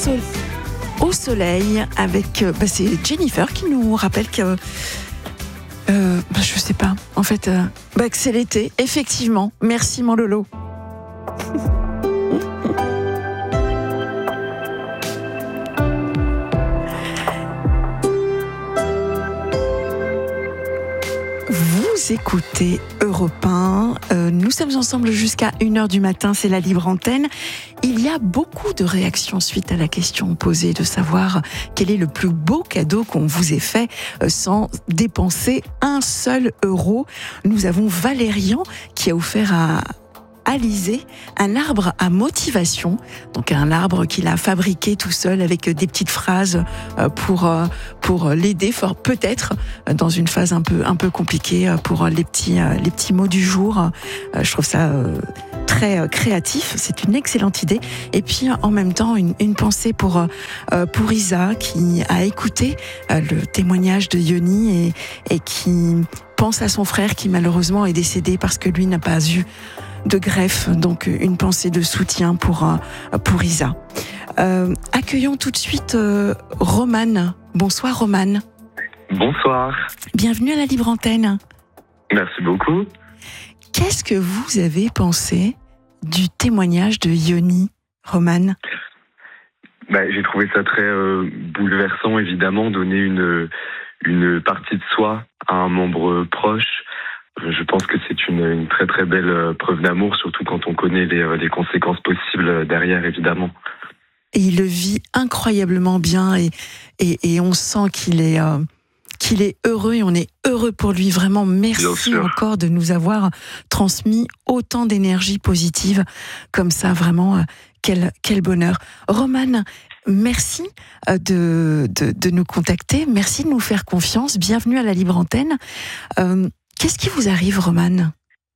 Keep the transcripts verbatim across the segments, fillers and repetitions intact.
sol- au soleil avec... Bah, c'est Jennifer qui nous rappelle que... Euh, bah, je sais pas, en fait, euh, bah, que c'est l'été, effectivement. Merci mon Lolo. Vous écoutez Europe un, euh, nous sommes ensemble jusqu'à une heure du matin, c'est la libre antenne. Il y a beaucoup de réactions suite à la question posée de savoir quel est le plus beau cadeau qu'on vous ait fait euh, sans dépenser un seul euro. Nous avons Valérian qui a offert à Alizé un arbre à motivation, donc un arbre qu'il a fabriqué tout seul avec des petites phrases pour pour l'aider fort peut-être dans une phase un peu un peu compliquée pour les petits les petits mots du jour. Je trouve ça très créatif, c'est une excellente idée. Et puis en même temps une, une pensée pour pour Isa qui a écouté le témoignage de Yoni et et qui pense à son frère qui malheureusement est décédé parce que lui n'a pas eu de greffe, donc une pensée de soutien pour, pour Isa. Euh, accueillons tout de suite euh, Romane. Bonsoir Romane. Bonsoir. Bienvenue à la Libre Antenne. Merci beaucoup. Qu'est-ce que vous avez pensé du témoignage de Yoni, Romane ? Bah, j'ai trouvé ça très euh, bouleversant, évidemment, donner une, une partie de soi à un membre proche. Je pense que c'est une, une très très belle preuve d'amour, surtout quand on connaît les, les conséquences possibles derrière, évidemment. Et il le vit incroyablement bien et, et, et on sent qu'il est, euh, qu'il est heureux et on est heureux pour lui. Vraiment, merci encore de nous avoir transmis autant d'énergie positive comme ça. Vraiment, euh, quel, quel bonheur. Romane, merci de, de, de nous contacter. Merci de nous faire confiance. Bienvenue à la Libre Antenne. Euh, Qu'est-ce qui vous arrive, Romane ?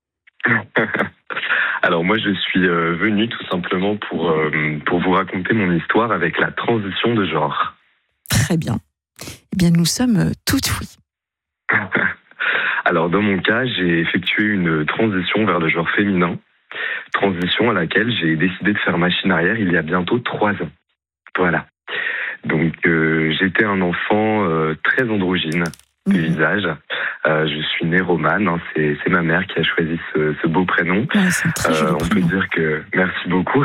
Alors moi, je suis euh, venu tout simplement pour, euh, pour vous raconter mon histoire avec la transition de genre. Très bien. Eh bien, nous sommes toutes oui. Alors dans mon cas, j'ai effectué une transition vers le genre féminin, transition à laquelle j'ai décidé de faire machine arrière il y a bientôt trois ans. Voilà. Donc euh, j'étais un enfant euh, très androgyne de visage. Euh, je suis né Romane, hein, c'est, c'est ma mère qui a choisi ce, ce beau prénom. Ouais, c'est un très joli euh, on prénom. peut dire que merci beaucoup.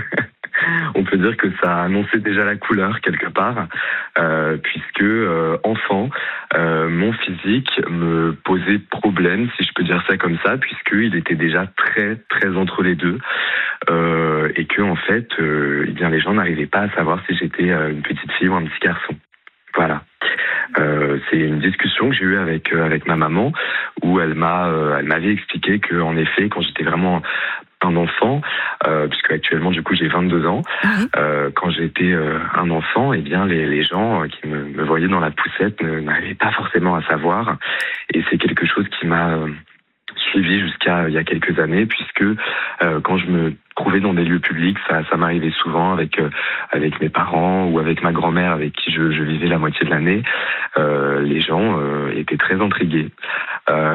On peut dire que ça a annoncé déjà la couleur quelque part, euh, puisque euh, enfant, euh, mon physique me posait problème, si je peux dire ça comme ça, puisqu'il était déjà très très entre les deux, euh, et que en fait, euh, eh bien les gens n'arrivaient pas à savoir si j'étais euh, une petite fille ou un petit garçon. Voilà. Euh, c'est une discussion que j'ai eue avec euh, avec ma maman où elle m'a euh, elle m'avait expliqué que en effet quand j'étais vraiment un enfant, euh, puisque actuellement du coup j'ai vingt-deux ans, euh, quand j'étais euh, un enfant, eh bien les les gens qui me, me voyaient dans la poussette ne, n'arrivaient pas forcément à savoir, et c'est quelque chose qui m'a euh, suivi jusqu'à il y a quelques années, puisque euh, quand je me trouvais dans des lieux publics, ça, ça m'arrivait souvent avec euh, avec mes parents ou avec ma grand-mère avec qui je, je vivais la moitié de l'année. Euh, les gens euh, étaient très intrigués. Euh,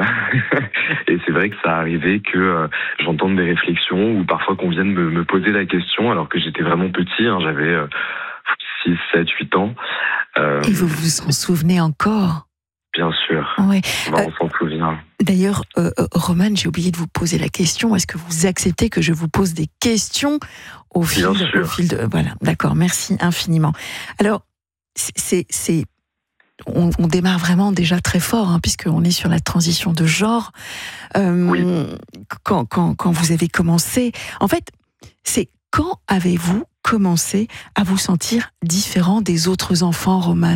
et c'est vrai que ça arrivait que euh, j'entende des réflexions ou parfois qu'on vienne me, me poser la question alors que j'étais vraiment petit, hein, j'avais euh, six, sept, huit ans. Euh, et vous vous en souvenez encore ? Bien sûr, ouais. bah, euh, on s'en souvient. D'ailleurs, euh, Romane, j'ai oublié de vous poser la question. Est-ce que vous acceptez que je vous pose des questions au fil, Bien au fil de... Voilà, d'accord, merci infiniment. Alors, c'est... c'est on, on démarre vraiment déjà très fort, hein, puisqu'on est sur la transition de genre. Euh, oui. quand, quand, quand vous avez commencé... En fait, c'est quand avez-vous commencé à vous sentir différent des autres enfants, Romane ?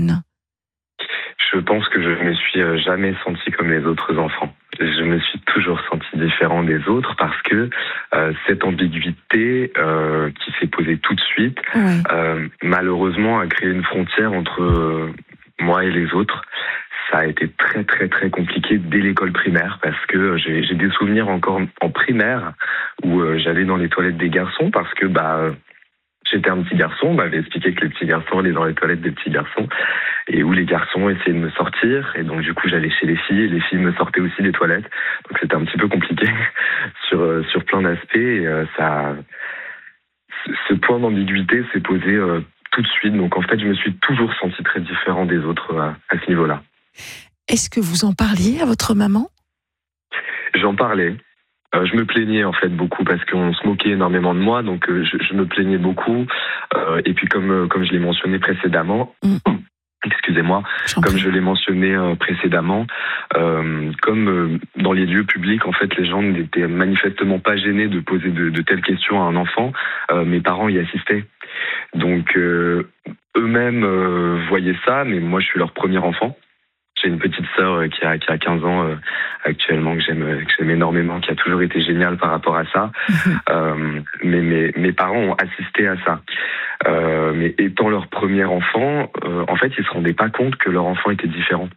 Je pense que je ne me suis jamais senti comme les autres enfants. Je me suis toujours senti différent des autres parce que euh, cette ambiguïté euh, qui s'est posée tout de suite, ouais. euh, malheureusement, a créé une frontière entre euh, moi et les autres. Ça a été très très très compliqué dès l'école primaire parce que j'ai, j'ai des souvenirs encore en primaire où euh, j'allais dans les toilettes des garçons parce que bah j'étais un petit garçon, on m'avait expliqué que les petits garçons allaient dans les toilettes des petits garçons et où les garçons essayaient de me sortir, et donc du coup j'allais chez les filles et les filles me sortaient aussi des toilettes, donc c'était un petit peu compliqué sur euh, sur plein d'aspects, et euh, ça ce point d'ambiguïté s'est posé euh, tout de suite. Donc en fait, je me suis toujours senti très différent des autres à, à ce niveau-là. Est-ce que vous en parliez à votre maman ? J'en parlais. Euh, je me plaignais en fait beaucoup parce qu'on se moquait énormément de moi, donc euh, je, je me plaignais beaucoup. Euh, et puis comme euh, comme je l'ai mentionné précédemment, mmh. excusez-moi, J'en comme prie. je l'ai mentionné euh, précédemment, euh, comme euh, dans les lieux publics, en fait, les gens n'étaient manifestement pas gênés de poser de, de telles questions à un enfant. Euh, mes parents y assistaient, donc euh, eux-mêmes euh, voyaient ça, mais moi, je suis leur premier enfant. J'ai une petite sœur qui a, qui a quinze ans euh, actuellement, que j'aime, que j'aime énormément, qui a toujours été géniale par rapport à ça. Mmh. Euh, mais mes, mes parents ont assisté à ça. Euh, mais étant leur premier enfant, euh, en fait, ils se rendaient pas compte que leur enfant était différent.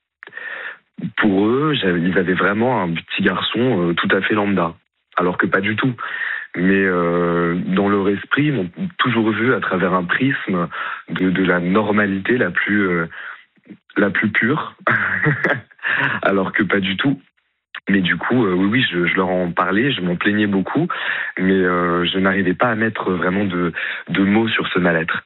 Pour eux, ils avaient vraiment un petit garçon euh, tout à fait lambda, alors que pas du tout. Mais euh, dans leur esprit, ils m'ont toujours vu à travers un prisme de, de la normalité la plus... Euh, la plus pure, alors que pas du tout. Mais du coup, euh, oui, oui, je, je leur en parlais, je m'en plaignais beaucoup, mais euh, je n'arrivais pas à mettre vraiment de, de mots sur ce mal-être.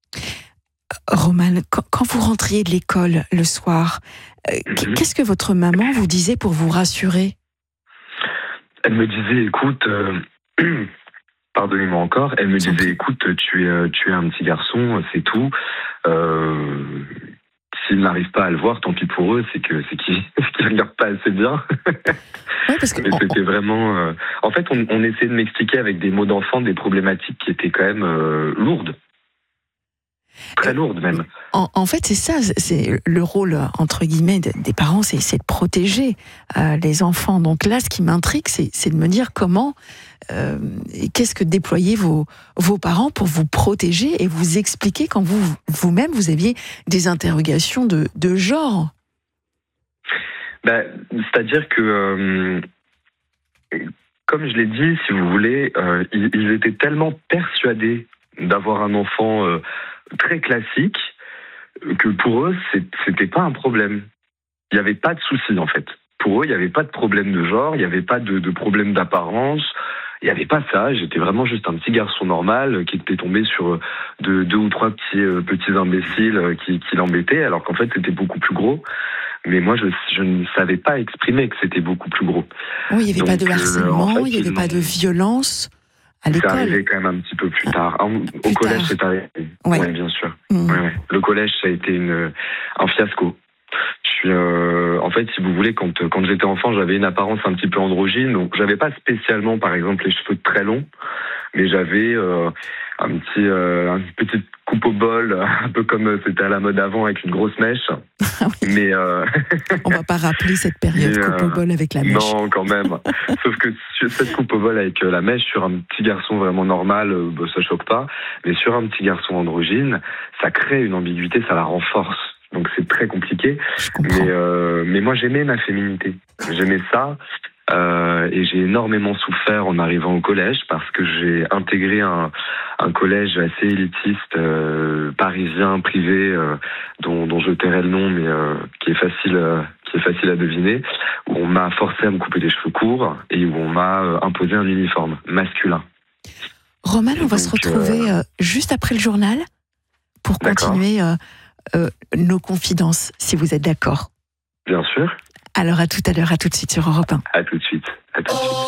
Romane, quand, quand vous rentriez de l'école le soir, euh, mm-hmm. qu'est-ce que votre maman vous disait pour vous rassurer ? Elle me disait, écoute... Euh, pardonnez-moi encore, elle me disait, écoute, tu es, tu es un petit garçon, c'est tout. Euh... S'ils n'arrivent pas à le voir, tant pis pour eux, c'est que c'est qu'ils ne regardent pas assez bien. Ouais, parce que Mais c'était vraiment... Euh... En fait, on, on essayait de m'expliquer avec des mots d'enfant des problématiques qui étaient quand même euh, lourdes. Très lourdes même. En, en fait, c'est ça, c'est le rôle, entre guillemets, des parents, c'est, c'est de protéger euh, les enfants. Donc là, ce qui m'intrigue, c'est, c'est de me dire comment... Euh, qu'est-ce que déployaient vos, vos parents pour vous protéger et vous expliquer quand vous, vous-même, vous aviez des interrogations de, de genre ? Ben, c'est-à-dire que, euh, comme je l'ai dit, si vous voulez, euh, ils, ils étaient tellement persuadés d'avoir un enfant euh, très classique que pour eux, c'est, c'était pas un problème. Il n'y avait pas de souci, en fait. Pour eux, il n'y avait pas de problème de genre, il n'y avait pas de, de problème d'apparence. Il n'y avait pas ça, j'étais vraiment juste un petit garçon normal qui était tombé sur deux, deux ou trois petits, euh, petits imbéciles qui, qui l'embêtaient, alors qu'en fait c'était beaucoup plus gros. Mais moi je, je ne savais pas exprimer que c'était beaucoup plus gros. Oui, il n'y avait Donc, pas de harcèlement, euh, en fait, il n'y avait pas de violence à l'école. C'est arrivé quand même un petit peu plus tard. Au plus collège tard. C'est arrivé, ouais. Oui bien sûr. Mmh. Ouais, ouais. Le collège ça a été une, un fiasco. Je suis, euh, en fait, si vous voulez, quand quand j'étais enfant, j'avais une apparence un petit peu androgyne, donc j'avais pas spécialement, par exemple, les cheveux très longs, mais j'avais euh, un petit, euh, une petite coupe au bol, un peu comme c'était à la mode avant, avec une grosse mèche. Ah oui. Mais euh... on va pas rappeler cette période mais, coupe au bol avec la mèche. Non, quand même. Sauf que cette coupe au bol avec la mèche sur un petit garçon vraiment normal, bah, ça choque pas, mais sur un petit garçon androgyne, ça crée une ambiguïté, ça la renforce. Donc c'est très compliqué, mais, euh, mais moi j'aimais ma féminité, j'aimais ça, euh, et j'ai énormément souffert en arrivant au collège parce que j'ai intégré un, un collège assez élitiste, euh, parisien, privé, euh, dont, dont je tairai le nom, mais euh, qui est facile, euh, qui est facile à deviner, où on m'a forcé à me couper les cheveux courts et où on m'a euh, imposé un uniforme masculin. Romane, on va donc, se retrouver euh, juste après le journal pour D'accord. continuer. Euh, Euh, nos confidences, si vous êtes d'accord. Bien sûr. Alors à tout à l'heure, à tout de suite sur Europe un. À tout de suite. À tout de suite.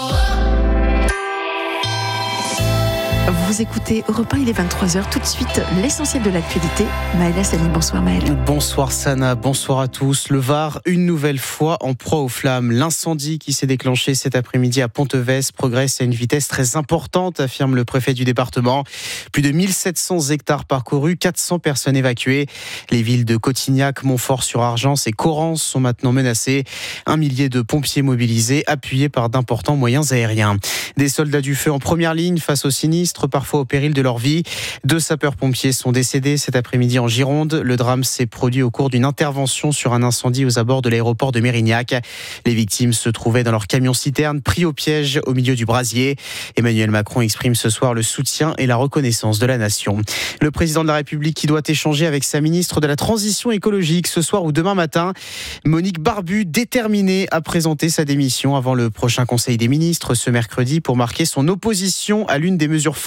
Vous écoutez Europe un, il est vingt-trois heures. Tout de suite, l'essentiel de l'actualité. Maëla Sani, bonsoir Maëla. Bonsoir Sana, bonsoir à tous. Le Var, une nouvelle fois en proie aux flammes. L'incendie qui s'est déclenché cet après-midi à Ponteves progresse à une vitesse très importante, affirme le préfet du département. Plus de mille sept cents hectares parcourus, quatre cents personnes évacuées. Les villes de Cotignac, Montfort-sur-Argence et Correns sont maintenant menacées. Un millier de pompiers mobilisés, appuyés par d'importants moyens aériens. Des soldats du feu en première ligne face au sinistre, parfois au péril de leur vie. Deux sapeurs-pompiers sont décédés cet après-midi en Gironde. Le drame s'est produit au cours d'une intervention sur un incendie aux abords de l'aéroport de Mérignac. Les victimes se trouvaient dans leur camion-citerne, pris au piège au milieu du brasier. Emmanuel Macron exprime ce soir le soutien et la reconnaissance de la nation. Le président de la République qui doit échanger avec sa ministre de la Transition écologique ce soir ou demain matin. Monique Barbu, déterminée à présenter sa démission avant le prochain Conseil des ministres ce mercredi pour marquer son opposition à l'une des mesures phares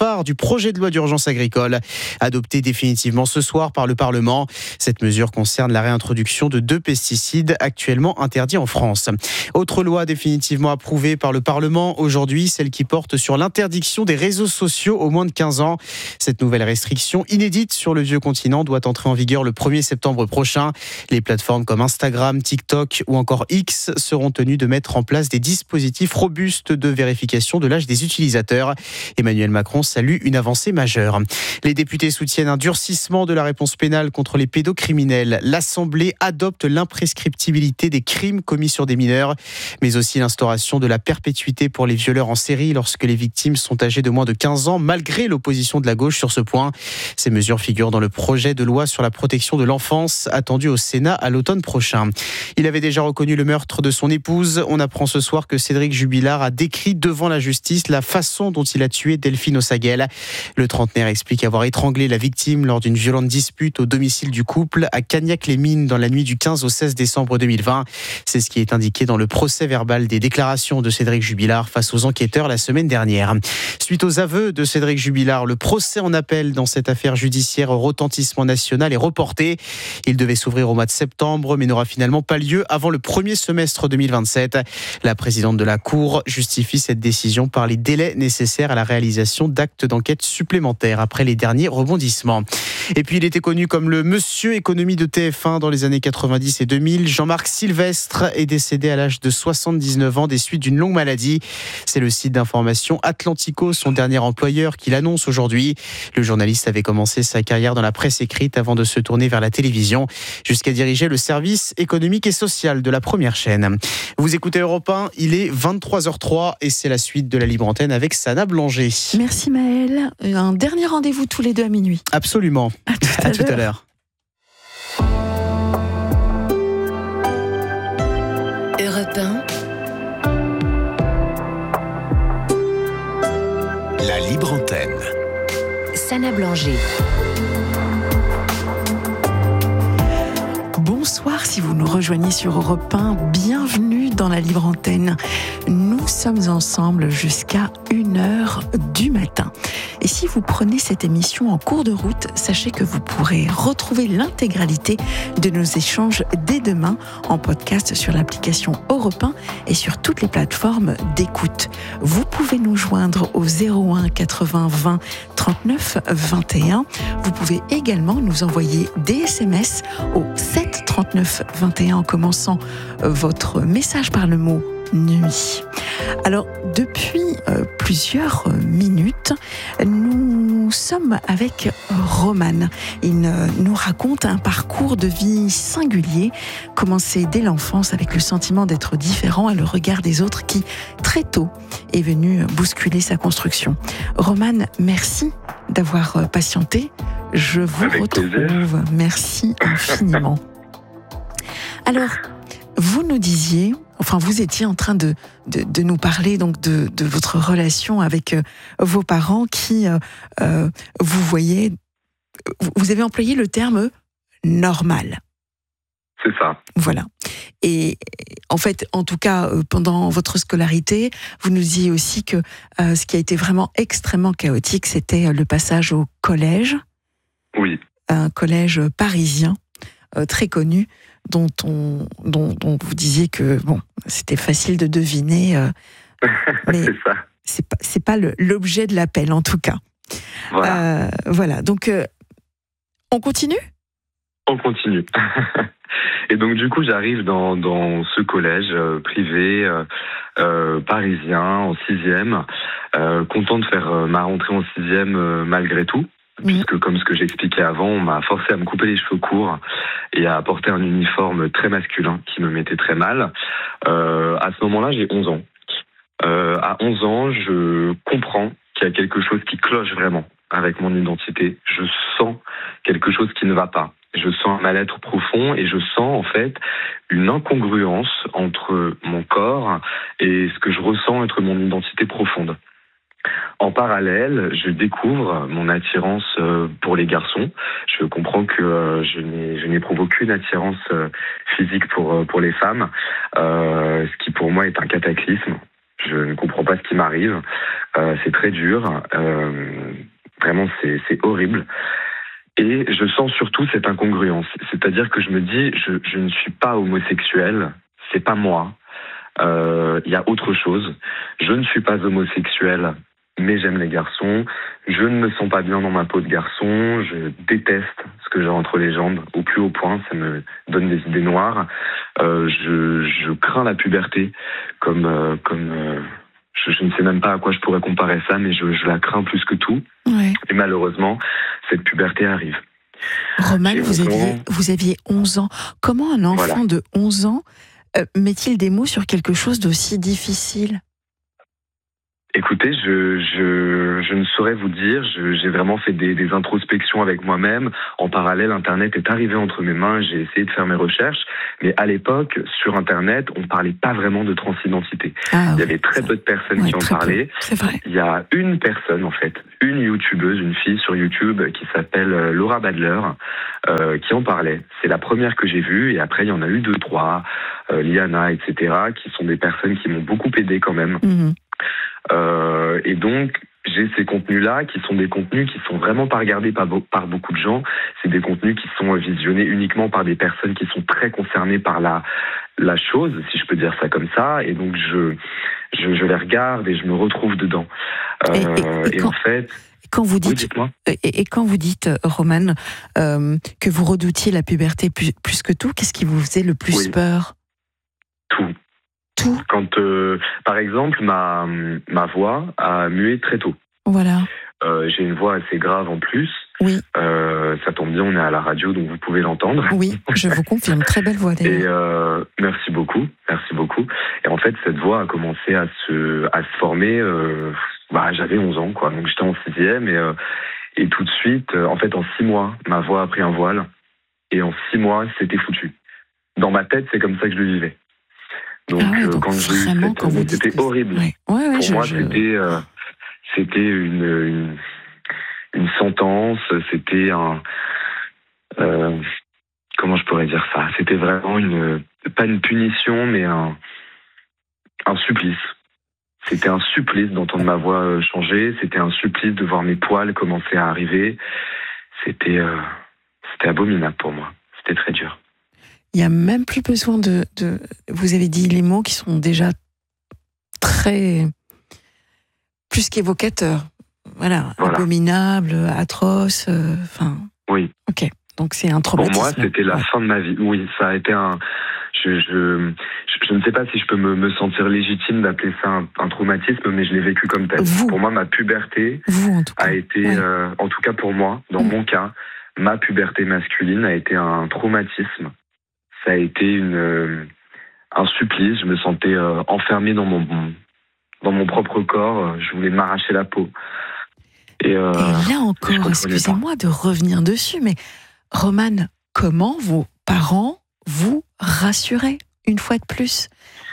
phare du projet de loi d'urgence agricole, adopté définitivement ce soir par le Parlement. Cette mesure concerne la réintroduction de deux pesticides actuellement interdits en France. Autre loi définitivement approuvée par le Parlement aujourd'hui, celle qui porte sur l'interdiction des réseaux sociaux aux moins de quinze ans. Cette nouvelle restriction inédite sur le vieux continent doit entrer en vigueur le premier septembre prochain. Les plateformes comme Instagram, TikTok ou encore X seront tenues de mettre en place des dispositifs robustes de vérification de l'âge des utilisateurs. Emmanuel Macron salue une avancée majeure. Les députés soutiennent un durcissement de la réponse pénale contre les pédocriminels. L'Assemblée adopte l'imprescriptibilité des crimes commis sur des mineurs, mais aussi l'instauration de la perpétuité pour les violeurs en série lorsque les victimes sont âgées de moins de quinze ans, malgré l'opposition de la gauche sur ce point. Ces mesures figurent dans le projet de loi sur la protection de l'enfance, attendu au Sénat à l'automne prochain. Il avait déjà reconnu le meurtre de son épouse. On apprend ce soir que Cédric Jubilard a décrit devant la justice la façon dont il a tué Delphine Ossaguel. Le trentenaire explique avoir étranglé la victime lors d'une violente dispute au domicile du couple à Cagnac-les-Mines dans la nuit du quinze au seize décembre deux mille vingt. C'est ce qui est indiqué dans le procès verbal des déclarations de Cédric Jubilard face aux enquêteurs la semaine dernière. Suite aux aveux de Cédric Jubilard, le procès en appel dans cette affaire judiciaire au retentissement national est reporté. Il devait s'ouvrir au mois de septembre, mais n'aura finalement pas lieu avant le premier semestre deux mille vingt-sept. La présidente de la Cour justifie cette décision par les délais nécessaires à la réalisation d'actes d'enquête supplémentaires après les derniers rebondissements. Et puis il était connu comme le monsieur économie de T F un dans les années quatre-vingt-dix et deux mille. Jean-Marc Sylvestre est décédé à l'âge de soixante-dix-neuf ans des suites d'une longue maladie. C'est le site d'information Atlantico, son dernier employeur, qui l'annonce aujourd'hui. Le journaliste avait commencé sa carrière dans la presse écrite avant de se tourner vers la télévision, jusqu'à diriger le service économique et social de la première chaîne. Vous écoutez Europe un, il est vingt-trois heures trois et c'est la suite de la Libre Antenne avec Sana Blanger. Merci Maëlle. Un dernier rendez-vous tous les deux à minuit. Absolument. À tout à, à, tout à l'heure. Europe un. La Libre Antenne. Sana Blanger. Bonsoir si vous nous rejoignez sur Europe un, bienvenue dans la Libre Antenne. Nous sommes ensemble jusqu'à une heure du matin. Et si vous prenez cette émission en cours de route, sachez que vous pourrez retrouver l'intégralité de nos échanges dès demain en podcast sur l'application Europe un et sur toutes les plateformes d'écoute. Vous pouvez nous joindre au zéro un quatre-vingts vingt trente-neuf vingt et un. Vous pouvez également nous envoyer des S M S au sept trente-neuf vingt et un en commençant votre message par le mot nuit. Alors, depuis euh, plusieurs minutes, nous sommes avec Roman. Il euh, nous raconte un parcours de vie singulier, commencé dès l'enfance avec le sentiment d'être différent et le regard des autres qui, très tôt, est venu bousculer sa construction. Roman, merci d'avoir patienté. Je vous avec retrouve. plaisir. Merci infiniment. Alors, vous nous disiez, enfin vous étiez en train de, de, de nous parler donc de, de votre relation avec euh, vos parents qui, euh, euh, vous voyez, vous avez employé le terme normal. C'est ça. Voilà. Et en fait, en tout cas, euh, pendant votre scolarité, vous nous disiez aussi que euh, ce qui a été vraiment extrêmement chaotique, c'était le passage au collège. Oui. Un collège parisien, euh, très connu, dont, on, dont, dont vous disiez que bon, c'était facile de deviner, euh, mais c'est ça. c'est pas, c'est pas le, l'objet de l'appel en tout cas. Voilà. Euh, voilà. Donc, euh, on continue ? On continue. Et donc du coup, j'arrive dans, dans ce collège euh, privé euh, euh, parisien en sixième, euh, content de faire euh, ma rentrée en sixième euh, malgré tout. Puisque, comme ce que j'expliquais avant, on m'a forcé à me couper les cheveux courts et à porter un uniforme très masculin qui me mettait très mal. Euh, à ce moment-là, j'ai onze ans. Euh, à onze ans, je comprends qu'il y a quelque chose qui cloche vraiment avec mon identité. Je sens quelque chose qui ne va pas. Je sens un mal-être profond et je sens en fait une incongruence entre mon corps et ce que je ressens être mon identité profonde. En parallèle, je découvre mon attirance pour les garçons. Je comprends que je n'ai, je n'éprouve aucune attirance physique pour, pour les femmes, euh, ce qui pour moi est un cataclysme. Je ne comprends pas ce qui m'arrive. Euh, c'est très dur. Euh, vraiment, c'est, c'est horrible. Et je sens surtout cette incongruence. C'est-à-dire que je me dis, je, je ne suis pas homosexuel. C'est pas moi. Il euh, y a autre chose. Je ne suis pas homosexuel, mais j'aime les garçons. Je ne me sens pas bien dans ma peau de garçon. Je déteste ce que j'ai entre les jambes, au plus haut point. Ça me donne des idées noires. Euh, je, je crains la puberté, comme, euh, comme euh, je, je ne sais même pas à quoi je pourrais comparer ça, mais je, je la crains plus que tout. Ouais. Et malheureusement, cette puberté arrive. Roman, vous aviez, vous aviez onze ans. Comment un enfant voilà. de onze ans euh, met-il des mots sur quelque chose d'aussi difficile ? Écoutez, je, je, je ne saurais vous dire. Je, j'ai vraiment fait des, des introspections avec moi-même. En parallèle, Internet est arrivé entre mes mains. J'ai essayé de faire mes recherches. Mais à l'époque, sur Internet, on ne parlait pas vraiment de transidentité. Ah, il y avait très peu de personnes oui, qui en parlaient. Peu. C'est vrai. Il y a une personne, en fait, une youtubeuse, une fille sur YouTube qui s'appelle Laura Badler, euh, qui en parlait. C'est la première que j'ai vue. Et après, il y en a eu deux, trois, euh, Liana, et cetera, qui sont des personnes qui m'ont beaucoup aidé quand même. Mm-hmm. Euh, et donc, j'ai ces contenus-là qui sont des contenus qui sont vraiment pas regardés par, par beaucoup de gens. C'est des contenus qui sont visionnés uniquement par des personnes qui sont très concernées par la, la chose, si je peux dire ça comme ça. Et donc, je, je, je les regarde et je me retrouve dedans. Euh, et, et, et, et quand, en fait... Quand vous dites, oui, et, et quand vous dites, Roman, euh, que vous redoutiez la puberté plus, plus que tout, qu'est-ce qui vous faisait le plus oui. peur ? Tout. Tout. Quand, euh, par exemple, ma, ma voix a mué très tôt. Voilà. Euh, j'ai une voix assez grave en plus. Oui. Euh, ça tombe bien, on est à la radio, donc vous pouvez l'entendre. Oui, je vous confirme. Très belle voix, d'ailleurs. Et euh, merci beaucoup, merci beaucoup. Et en fait, cette voix a commencé à se, à se former. Euh, bah, j'avais onze ans, quoi. Donc j'étais en sixième et, euh, et tout de suite, euh, en fait, en six mois, ma voix a pris un voile. Et en six mois, c'était foutu. Dans ma tête, c'est comme ça que je le vivais. Donc, ah ouais, donc euh, quand j'ai eu cette, quand vous c'était horrible. Ouais. Ouais, ouais, Pour je, moi, je... c'était, euh, c'était une, une, une sentence, c'était un, euh, comment je pourrais dire ça ? C'était vraiment une, pas une punition, mais un, un supplice. C'était un supplice d'entendre ma voix changer. C'était un supplice de voir mes poils commencer à arriver. C'était, euh, c'était abominable pour moi. C'était très dur. Il n'y a même plus besoin de, de... Vous avez dit les mots qui sont déjà très... plus qu'évocateurs. Voilà, voilà. Abominable, atroce, enfin... Euh, oui. Ok, donc c'est un traumatisme. Pour moi, c'était la ouais. fin de ma vie. Oui, ça a été un... Je, je, je ne sais pas si je peux me, me sentir légitime d'appeler ça un, un traumatisme, mais je l'ai vécu comme tel. Vous. Pour moi, ma puberté Vous, en tout cas. a été, ouais. euh, en tout cas pour moi, dans mmh. mon cas, ma puberté masculine a été un traumatisme. Ça a été une, euh, un supplice. Je me sentais euh, enfermé dans mon, dans mon propre corps. Je voulais m'arracher la peau. Et, euh, Et là encore, excusez-moi de revenir dessus, mais Roman, comment vos parents vous rassuraient une fois de plus ?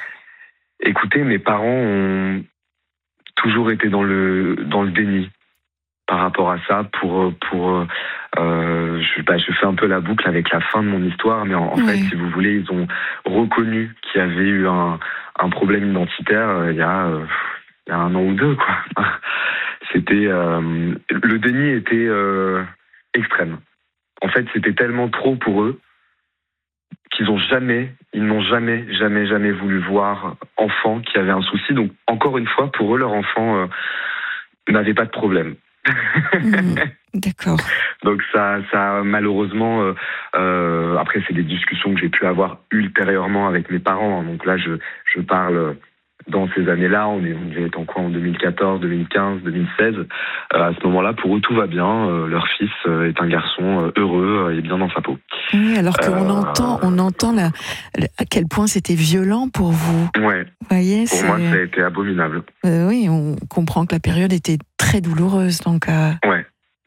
Écoutez, mes parents ont toujours été dans le, dans le déni par rapport à ça. Pour, pour, euh, je, bah, je fais un peu la boucle avec la fin de mon histoire, mais en, en oui. fait, si vous voulez, ils ont reconnu qu'il y avait eu un, un problème identitaire euh, il, y a, euh, il y a un an ou deux, quoi. C'était, euh, le déni était euh, extrême. En fait, c'était tellement trop pour eux qu'ils ont jamais, ils n'ont jamais, jamais, jamais voulu voir enfant qui avait un souci. Donc, encore une fois, pour eux, leur enfant euh, n'avait pas de problème. Mmh, d'accord. Donc ça, ça malheureusement, euh, euh, après c'est des discussions que j'ai pu avoir ultérieurement avec mes parents. Donc là, je, je parle dans ces années-là. On est, on devait être en quoi, en deux mille quatorze, deux mille quinze, deux mille seize. Euh, à ce moment-là, pour eux, tout va bien. Euh, leur fils est un garçon heureux et bien dans sa peau. Oui, alors qu'on euh, entend, on entend la, la, à quel point c'était violent pour vous. Ouais. Vous voyez, pour c'est... moi, ça a été abominable. Euh, oui, on comprend que la période était très douloureuse, donc. Euh... Ouais.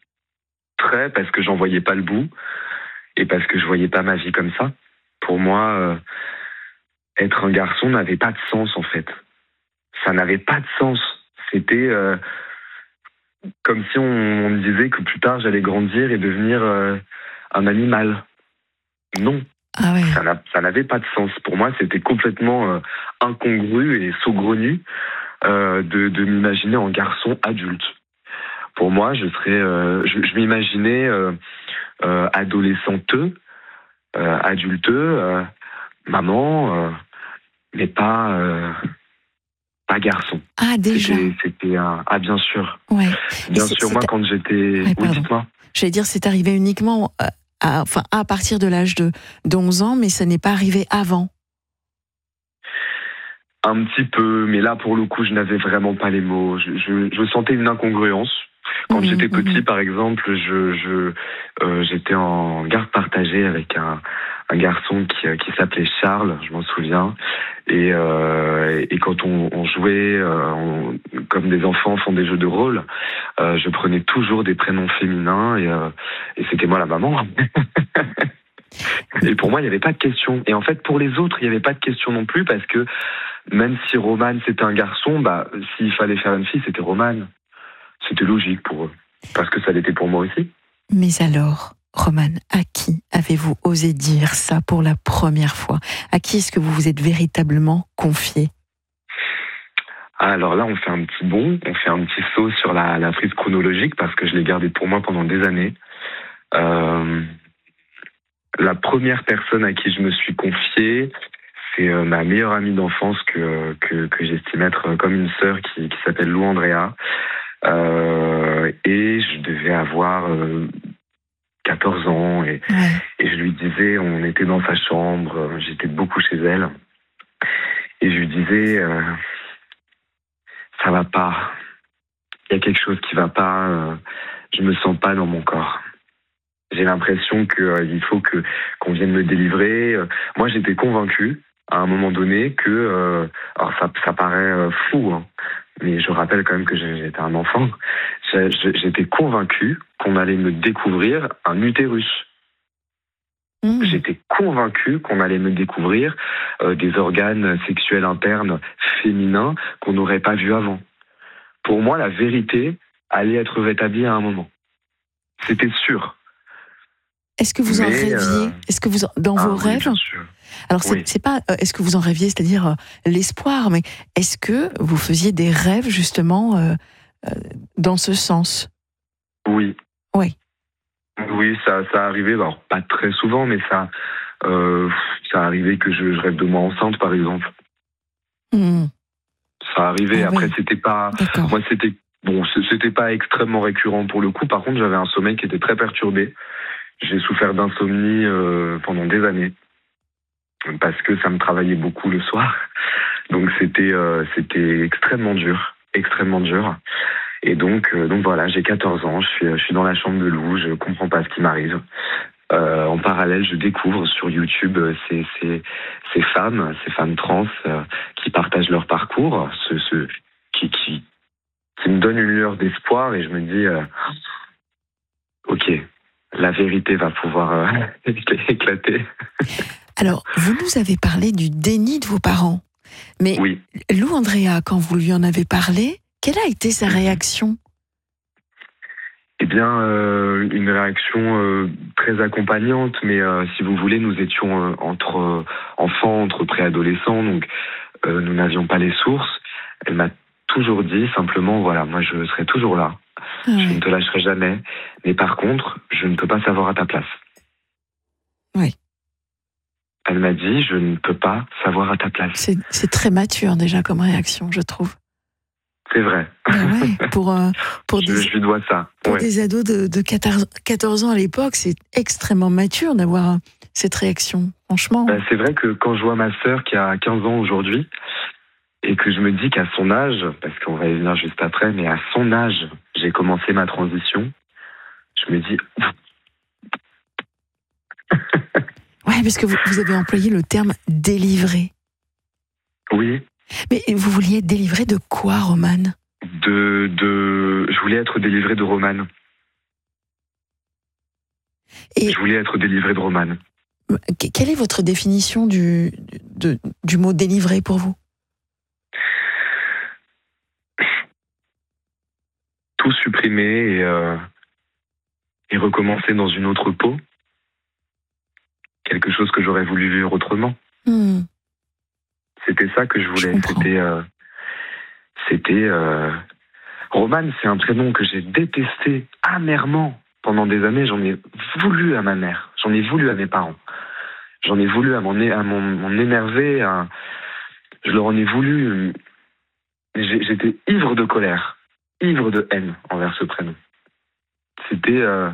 Très, parce que j'en voyais pas le bout et parce que je voyais pas ma vie comme ça. Pour moi, euh, être un garçon n'avait pas de sens en fait. Ça n'avait pas de sens. C'était euh, comme si on, on me disait que plus tard j'allais grandir et devenir euh, un animal. Non. Ah ouais. Ça, n'a, ça n'avait pas de sens. Pour moi, c'était complètement euh, incongru et saugrenu. euh, de, de m'imaginer en garçon adulte. Pour moi, je serais, euh, je, je m'imaginais euh, euh, adolescenteux, euh, adulteux, euh, maman, euh, mais pas, euh, pas garçon. Ah, déjà. C'était, c'était un... Ah, bien sûr. Ouais. Bien c'est, sûr, c'est moi, ta... quand j'étais... Ouais, oui, pardon. dites-moi. J'allais dire, c'est arrivé uniquement à, à, enfin, à partir de l'âge de onze ans, mais ça n'est pas arrivé avant. Un petit peu, mais là, pour le coup, je n'avais vraiment pas les mots. Je, je, je sentais une incongruence. Quand Mmh, j'étais mmh. petit, par exemple, je, je, euh, j'étais en garde partagée avec un, un garçon qui, qui s'appelait Charles, je m'en souviens. Et, euh, et quand on, on jouait, euh, on, comme des enfants font des jeux de rôle, euh, je prenais toujours des prénoms féminins et, euh, et c'était moi la maman. Et pour moi, il n'y avait pas de question. Et en fait, pour les autres, il n'y avait pas de question non plus parce que même si Roman c'était un garçon, bah, s'il fallait faire une fille, c'était Roman. C'était logique pour eux. Parce que ça l'était pour moi aussi. Mais alors, Roman, à qui avez-vous osé dire ça pour la première fois? À qui est-ce que vous vous êtes véritablement confié? Ah, alors là, on fait un petit bond, on fait un petit saut sur la, la frise chronologique parce que je l'ai gardé pour moi pendant des années. Euh, la première personne à qui je me suis confié, c'est euh, ma meilleure amie d'enfance que, que, que j'estime être comme une sœur qui, qui s'appelle Lou Andrea. Euh, et je devais avoir euh, quatorze ans et, Ouais. et je lui disais, on était dans sa chambre, j'étais beaucoup chez elle et je lui disais euh, ça va pas, il y a quelque chose qui va pas, euh, je me sens pas dans mon corps. J'ai l'impression que euh, il faut que qu'on vienne me délivrer. Moi, j'étais convaincu à un moment donné que, euh, alors ça, ça paraît euh, fou, hein, mais je rappelle quand même que j'étais un enfant. J'étais convaincu qu'on allait me découvrir un utérus. Mmh. J'étais convaincu qu'on allait me découvrir euh, des organes sexuels internes féminins qu'on n'aurait pas vus avant. Pour moi, la vérité allait être rétablie à un moment. C'était sûr. Est-ce que vous en Mais, rêviez? euh, Est-ce que vous, en- dans Ah vos oui, rêves, bien sûr. alors c'est, Oui. c'est pas, euh, est-ce que vous en rêviez, c'est-à-dire euh, l'espoir, mais est-ce que vous faisiez des rêves justement euh, euh, dans ce sens? Oui. Oui. Oui, ça, ça arrivait, alors pas très souvent, mais ça, euh, ça arrivait que je, je rêve de moi enceinte, par exemple. Mmh. Ça arrivait. Ah Après, oui. c'était pas, D'accord. moi, c'était bon, c'était pas extrêmement récurrent pour le coup. Par contre, j'avais un sommeil qui était très perturbé. J'ai souffert d'insomnie euh, pendant des années parce que ça me travaillait beaucoup le soir. Donc c'était, euh, c'était extrêmement dur, extrêmement dur. Et donc, euh, donc voilà, j'ai quatorze ans, je suis, je suis dans la chambre de Lou, je comprends pas ce qui m'arrive. Euh, en parallèle, je découvre sur YouTube euh, ces, ces, ces femmes, ces femmes trans euh, qui partagent leur parcours, ce, ce, qui, qui, qui me donnent une lueur d'espoir et je me dis, euh, ok, la vérité va pouvoir euh, éclater. Alors, vous nous avez parlé du déni de vos parents, mais Oui. Lou Andrea, quand vous lui en avez parlé, quelle a été sa réaction? Eh bien, euh, une réaction euh, très accompagnante, mais euh, si vous voulez, nous étions euh, entre euh, enfants, entre préadolescents, donc euh, nous n'avions pas les sources. Elle m'a toujours dit simplement, voilà, moi je serai toujours là, Ah je ouais. ne te lâcherai jamais, mais par contre, je ne peux pas savoir à ta place. Oui. Elle m'a dit, je ne peux pas savoir à ta place. C'est, c'est très mature déjà comme réaction, je trouve. C'est vrai. Ben ouais, pour, euh, pour, je, des, je lui dois ça. pour Ouais. des ados de, de quatorze, quatorze ans à l'époque, c'est extrêmement mature d'avoir euh, cette réaction, franchement. Ben, c'est vrai que quand je vois ma sœur qui a quinze ans aujourd'hui, et que je me dis qu'à son âge, parce qu'on va y venir juste après, mais à son âge, j'ai commencé ma transition, je me dis... Ouais, parce que vous, vous avez employé le terme délivrer. Oui, Mais vous vouliez être délivré de quoi, Roman? de, de, je voulais être délivré de Roman. Et Je voulais être délivré de Roman. que- quelle est votre définition du, de- du mot délivrer pour vous? Tout supprimer et, euh, et recommencer dans une autre peau. Quelque chose que j'aurais voulu vivre autrement. Hmm. C'était ça que je voulais. Je comprends. C'était, euh, C'était... Euh... Romane, c'est un prénom que j'ai détesté amèrement pendant des années. J'en ai voulu à ma mère, j'en ai voulu à mes parents. J'en ai voulu à m'en, à m'en, m'en énerver, à... je leur en ai voulu. J'étais ivre de colère, ivre de haine envers ce prénom. C'était... Euh...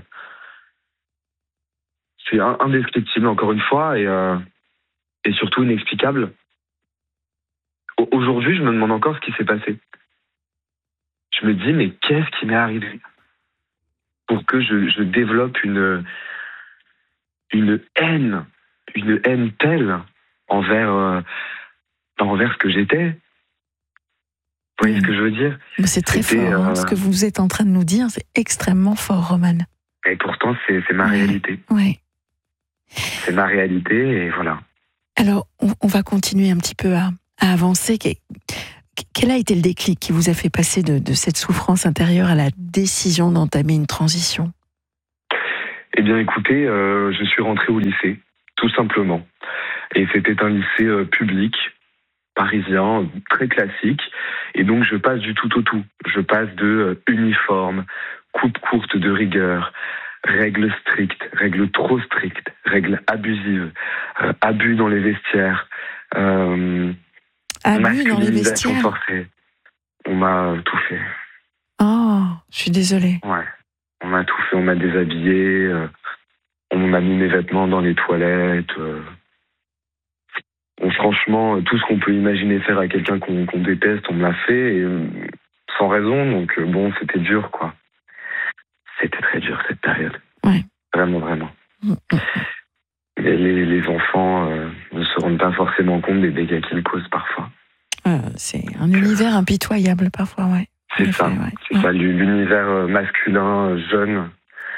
C'est indescriptible, encore une fois, et, euh... et surtout inexplicable. Aujourd'hui, je me demande encore ce qui s'est passé. Je me dis, mais qu'est-ce qui m'est arrivé pour que je, je développe une, une haine, une haine telle envers, euh, envers ce que j'étais. Vous voyez mmh. ce que je veux dire? Mais c'est très C'était, fort. Hein, euh... Ce que vous êtes en train de nous dire, c'est extrêmement fort, Romane. Et pourtant, c'est, c'est ma ouais. réalité. Ouais. C'est ma réalité, et voilà. Alors, on, on va continuer un petit peu à, à avancer. Quel a été le déclic qui vous a fait passer de, de cette souffrance intérieure à la décision d'entamer une transition? Eh bien, écoutez, euh, je suis rentré au lycée, tout simplement. Et c'était un lycée euh, public, parisien, très classique. Et donc, je passe du tout au tout. Je passe de euh, uniforme, coupe courte de rigueur, règles strictes, règles trop strictes, règles abusives, euh, abus dans les vestiaires, euh, abus dans les vestiaires. Forcée. On m'a tout fait. Oh, je suis désolée. Ouais, on m'a tout fait, on m'a déshabillé, euh, on m'a mis mes vêtements dans les toilettes. Euh. Bon, franchement, tout ce qu'on peut imaginer faire à quelqu'un qu'on, qu'on déteste, on me l'a fait, et, euh, sans raison, donc euh, bon, c'était dur, quoi. C'était très dur, cette période. Ouais. Vraiment, vraiment. Mmh. Et les, les enfants euh, ne se rendent pas forcément compte des dégâts qu'ils causent parfois. Euh, c'est un univers impitoyable parfois, ouais. C'est en ça, effet, ouais. c'est ouais. ça, l'univers masculin, jeune.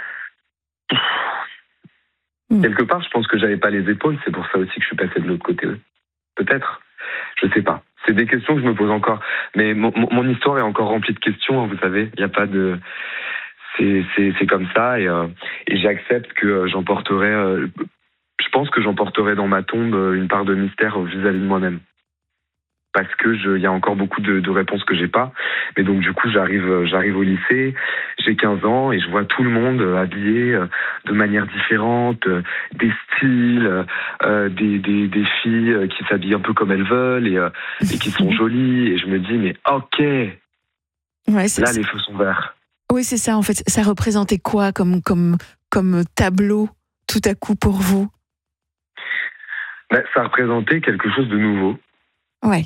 Mmh. Quelque part, je pense que j'avais pas les épaules, c'est pour ça aussi que je suis passé de l'autre côté. Peut-être, je sais pas. C'est des questions que je me pose encore. Mais mon, mon histoire est encore remplie de questions, hein, vous savez. Il n'y a pas de... C'est, c'est, c'est comme ça, et, euh, et j'accepte que euh, j'emporterai... Euh, je pense que j'emporterai dans ma tombe euh, une part de mystère vis-à-vis de moi-même. Parce que je, y a encore beaucoup de, de réponses que j'ai pas. Mais donc du coup, j'arrive, j'arrive au lycée, j'ai quinze ans et je vois tout le monde habillé de manière différente, des styles, euh, des, des, des filles qui s'habillent un peu comme elles veulent et, euh, et qui sont jolies. Et je me dis, mais ok, ouais, c'est là ça. Les feux sont verts. Oui, c'est ça. En fait, ça représentait quoi comme, comme, comme tableau tout à coup pour vous? Ben, ça représentait quelque chose de nouveau. Ouais.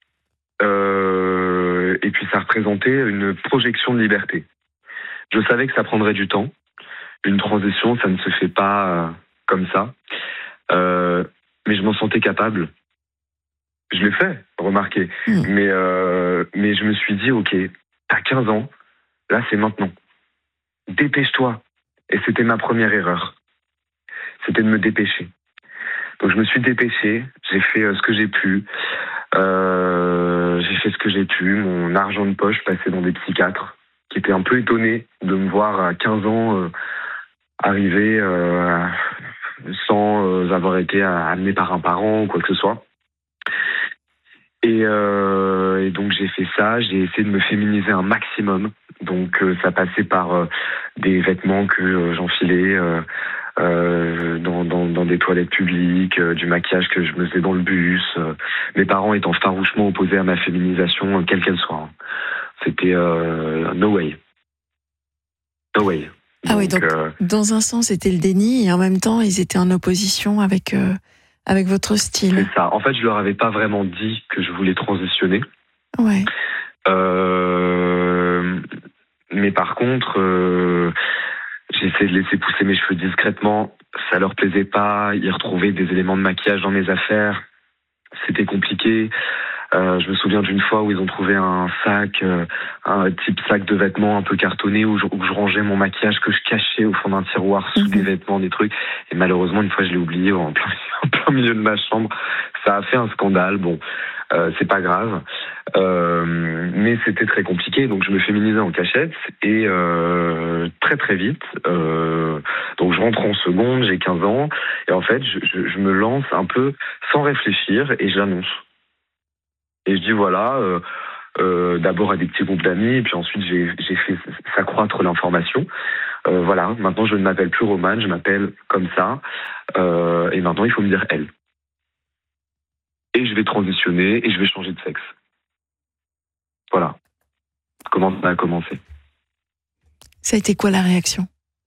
Euh, et puis ça représentait une projection de liberté. Je savais que ça prendrait du temps. Une transition, ça ne se fait pas euh, comme ça. Euh, mais je m'en sentais capable. Je l'ai fait, remarquez. Mmh. Mais, euh, mais je me suis dit, ok, t'as quinze ans, là c'est maintenant. Dépêche-toi. Et c'était ma première erreur. C'était de me dépêcher. Donc je me suis dépêché, j'ai fait euh, ce que j'ai pu. Euh, j'ai fait ce que j'ai pu, mon argent de poche passé dans des psychiatres qui étaient un peu étonnés de me voir à quinze ans euh, arriver euh, sans euh, avoir été amené par un parent ou quoi que ce soit. Et, euh, et donc j'ai fait ça, j'ai essayé de me féminiser un maximum. Donc euh, ça passait par euh, des vêtements que euh, j'enfilais euh, euh, dans, dans, dans des toilettes publiques, euh, du maquillage que je me faisais dans le bus. Euh, mes parents étant farouchement opposés à ma féminisation, euh, quelle qu'elle soit. Hein. C'était euh, no way. No way. Ah donc, oui, donc euh, dans un sens c'était le déni et en même temps ils étaient en opposition avec... Euh... Avec votre style. C'est ça. En fait, je leur avais pas vraiment dit que je voulais transitionner. Ouais. Euh, mais par contre, euh, j'ai essayé de laisser pousser mes cheveux discrètement. Ça leur plaisait pas. Ils retrouvaient des éléments de maquillage dans mes affaires. C'était compliqué. Euh, je me souviens d'une fois où ils ont trouvé un sac, euh, un type sac de vêtements un peu cartonné où je, où je rangeais mon maquillage que je cachais au fond d'un tiroir sous mmh. des vêtements, des trucs. Et malheureusement, une fois, je l'ai oublié en plein, en plein milieu de ma chambre. Ça a fait un scandale. Bon, euh, c'est pas grave. Euh, mais c'était très compliqué. Donc, je me féminisais en cachette et euh, très très vite. Euh, donc, je rentre en seconde, j'ai quinze ans. Et en fait, je, je, je me lance un peu sans réfléchir et je l'annonce. Et je dis voilà, euh, euh, d'abord à des petits groupes d'amis, et puis ensuite j'ai, j'ai fait s'accroître l'information. Euh, voilà, maintenant je ne m'appelle plus Romane, je m'appelle comme ça, euh, et maintenant il faut me dire elle. Et je vais transitionner et je vais changer de sexe. Voilà. Comment ça a commencé? Ça a été quoi la réaction?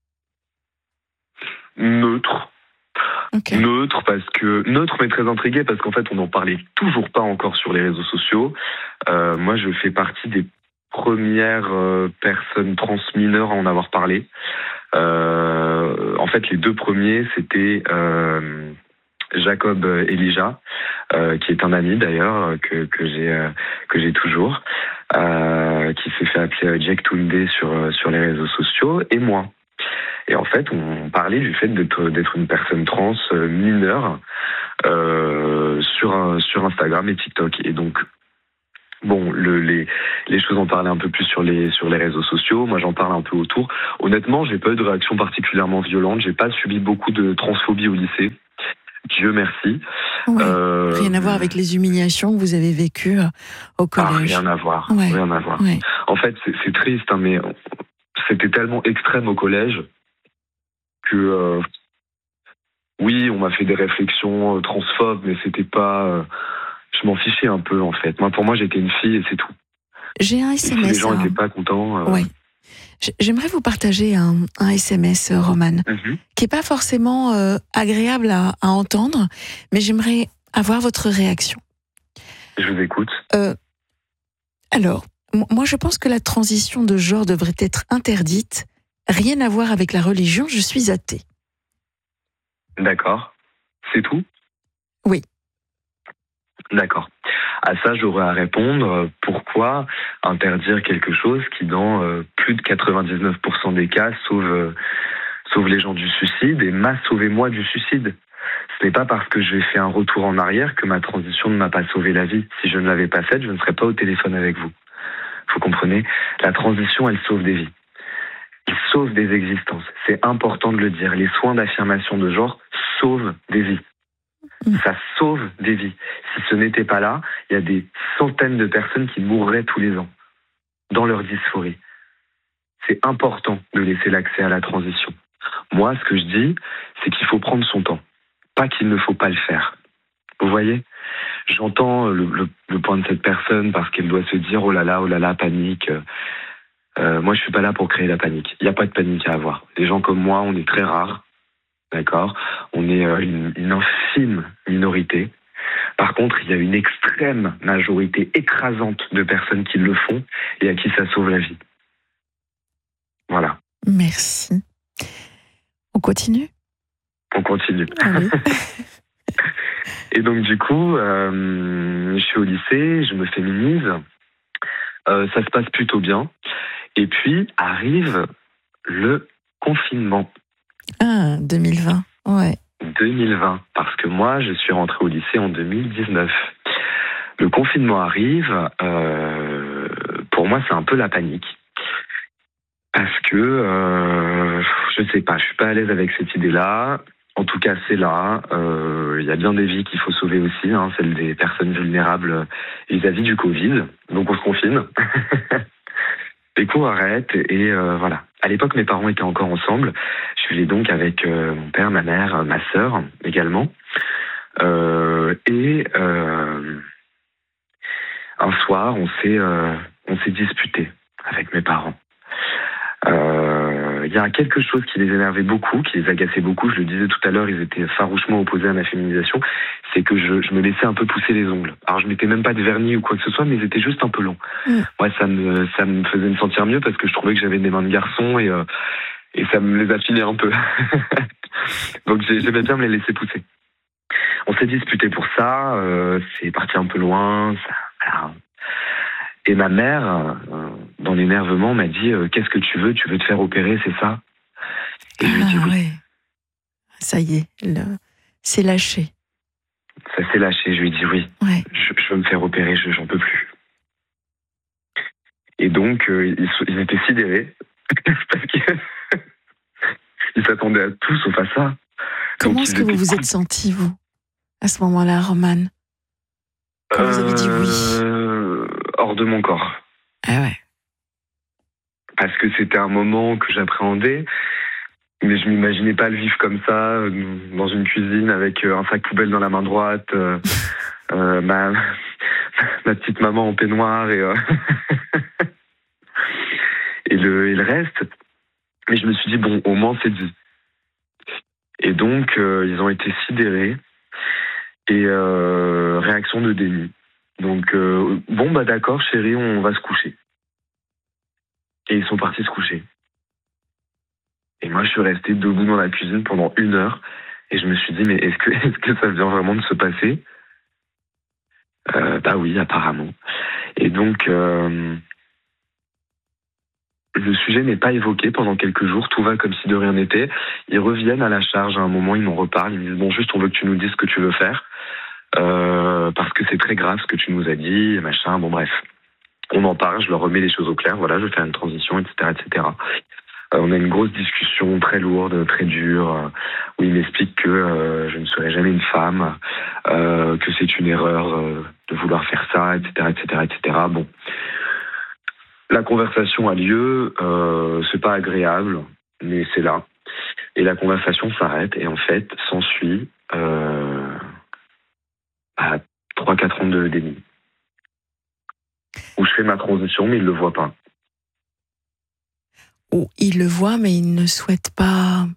Neutre. Okay. Neutre parce que neutre mais très intrigué parce qu'en fait on n'en parlait toujours pas encore sur les réseaux sociaux. Euh, moi je fais partie des premières euh, personnes trans mineures à en avoir parlé. Euh, en fait les deux premiers c'était euh, Jacob Elijah, euh, qui est un ami d'ailleurs que que j'ai euh, que j'ai toujours, euh, qui s'est fait appeler Jack Toundé sur sur les réseaux sociaux, et moi. Et en fait, on parlait du fait d'être d'être une personne trans euh, mineure euh, sur un, sur Instagram et TikTok. Et donc, bon, le, les les choses en parlaient un peu plus sur les sur les réseaux sociaux. Moi, j'en parle un peu autour. Honnêtement, j'ai pas eu de réaction particulièrement violente. J'ai pas subi beaucoup de transphobie au lycée. Dieu merci. Ouais. Euh, rien à voir avec les humiliations que vous avez vécues au collège. Ah, rien à voir. Ouais. Rien à voir. Ouais. En fait, c'est, c'est triste, hein, mais c'était tellement extrême au collège que euh, oui, on m'a fait des réflexions euh, transphobes, mais c'était pas. Euh, je m'en fichais un peu en fait. Moi, pour moi, j'étais une fille et c'est tout. J'ai un Et S M S. si les gens hein. n'étaient pas contents. Euh... Ouais. J'aimerais vous partager un, un S M S, euh, Romane, Mm-hmm. qui est pas forcément euh, agréable à, à entendre, mais j'aimerais avoir votre réaction. Je vous écoute. Euh, alors, m- moi, je pense que la transition de genre devrait être interdite. Rien à voir avec la religion, je suis athée. D'accord. C'est tout? Oui. D'accord. À ça, j'aurais à répondre, pourquoi interdire quelque chose qui, dans euh, plus de quatre-vingt-dix-neuf pour cent des cas, sauve, euh, sauve les gens du suicide et m'a sauvé moi du suicide? Ce n'est pas parce que j'ai fait un retour en arrière que ma transition ne m'a pas sauvé la vie. Si je ne l'avais pas faite, je ne serais pas au téléphone avec vous. Vous comprenez? La transition, elle sauve des vies. Elle sauve des existences. C'est important de le dire. Les soins d'affirmation de genre sauvent des vies. Ça sauve des vies. Si ce n'était pas là, il y a des centaines de personnes qui mourraient tous les ans dans leur dysphorie. C'est important de laisser l'accès à la transition. Moi, ce que je dis, c'est qu'il faut prendre son temps, pas qu'il ne faut pas le faire. Vous voyez? J'entends le, le, le point de cette personne parce qu'elle doit se dire « oh là là, oh là là, panique ». Euh, moi, je suis pas là pour créer la panique. Il n'y a pas de panique à avoir. Les gens comme moi, on est très rares. D'accord? On est euh, une, une infime minorité. Par contre, il y a une extrême majorité écrasante de personnes qui le font et à qui ça sauve la vie. Voilà. Merci. On continue? On continue. Allez. Et donc, du coup, euh, je suis au lycée, je me féminise. Euh, ça se passe plutôt bien. Et puis, arrive le confinement. Ah, deux mille vingt, ouais. deux mille vingt, parce que moi, je suis rentré au lycée en deux mille dix-neuf. Le confinement arrive, euh, pour moi, c'est un peu la panique. Parce que, euh, je sais pas, je suis pas à l'aise avec cette idée-là. En tout cas, c'est là. Il euh, y a bien des vies qu'il faut sauver aussi, hein, celles des personnes vulnérables vis-à-vis du Covid. Donc, on se confine. Les cours arrêtent et euh, voilà. À l'époque, mes parents étaient encore ensemble. Je vivais donc avec euh, mon père, ma mère, ma sœur également. Euh, et euh, un soir, on s'est, euh, on s'est disputé avec mes parents. Il euh, y a quelque chose qui les énervait beaucoup, qui les agaçait beaucoup. Je le disais tout à l'heure, ils étaient farouchement opposés à ma féminisation. C'est que je, je me laissais un peu pousser les ongles. Alors, je mettais même pas de vernis ou quoi que ce soit, mais ils étaient juste un peu longs. Mmh. Moi, ça me, ça me faisait me sentir mieux parce que je trouvais que j'avais des mains de garçon et, euh, et ça me les affinait un peu. Donc, j'aimais bien me les laisser pousser. On s'est disputé pour ça. Euh, c'est parti un peu loin. Ça, voilà. Et ma mère, euh, dans l'énervement, m'a dit euh, « Qu'est-ce que tu veux? Tu veux te faire opérer, c'est ça ?» Et ah, je lui ai dit oui. Ouais. Ça y est, le... c'est lâché. Ça s'est lâché, je lui ai dit oui. Ouais. Je, je veux me faire opérer, je, j'en peux plus. Et donc, euh, ils, ils étaient sidérés, parce qu'ils s'attendaient à tout sauf à ça. Comment donc, est-ce que vous étaient... vous êtes senti, vous, à ce moment-là, Romane? Quand euh... vous avez dit oui? euh... hors de mon corps. Ah ouais. Parce que c'était un moment que j'appréhendais, mais je m'imaginais pas le vivre comme ça, dans une cuisine avec un sac poubelle dans la main droite, euh, euh, ma, ma petite maman en peignoir et, euh, et, le, et le reste. Mais je me suis dit, bon, au moins c'est dit. Et donc, euh, ils ont été sidérés et euh, réaction de déni. Donc, euh, bon, bah d'accord, chérie, on va se coucher. Et ils sont partis se coucher. Et moi, je suis resté debout dans la cuisine pendant une heure. Et je me suis dit, mais est-ce que, est-ce que ça vient vraiment de se passer ? euh, Bah oui, apparemment. Et donc, euh, le sujet n'est pas évoqué pendant quelques jours. Tout va comme si de rien n'était. Ils reviennent à la charge à un moment, ils m'en reparlent. Ils me disent, bon, juste, on veut que tu nous dises ce que tu veux faire. Euh, parce que c'est très grave ce que tu nous as dit, et machin. Bon, bref. On en parle, je leur remets les choses au clair. Voilà, je vais faire une transition, et cetera, et cetera. Euh, on a une grosse discussion très lourde, très dure, euh, où il m'explique que euh, je ne serai jamais une femme, euh, que c'est une erreur euh, de vouloir faire ça, et cetera, et cetera, et cetera. Bon, la conversation a lieu, euh, c'est pas agréable, mais c'est là. Et la conversation s'arrête, et en fait, s'ensuit euh, à trois quatre ans de déni. Où je fais ma transition, mais il ne le voit pas. Ou il le voit, mais il ne souhaite pas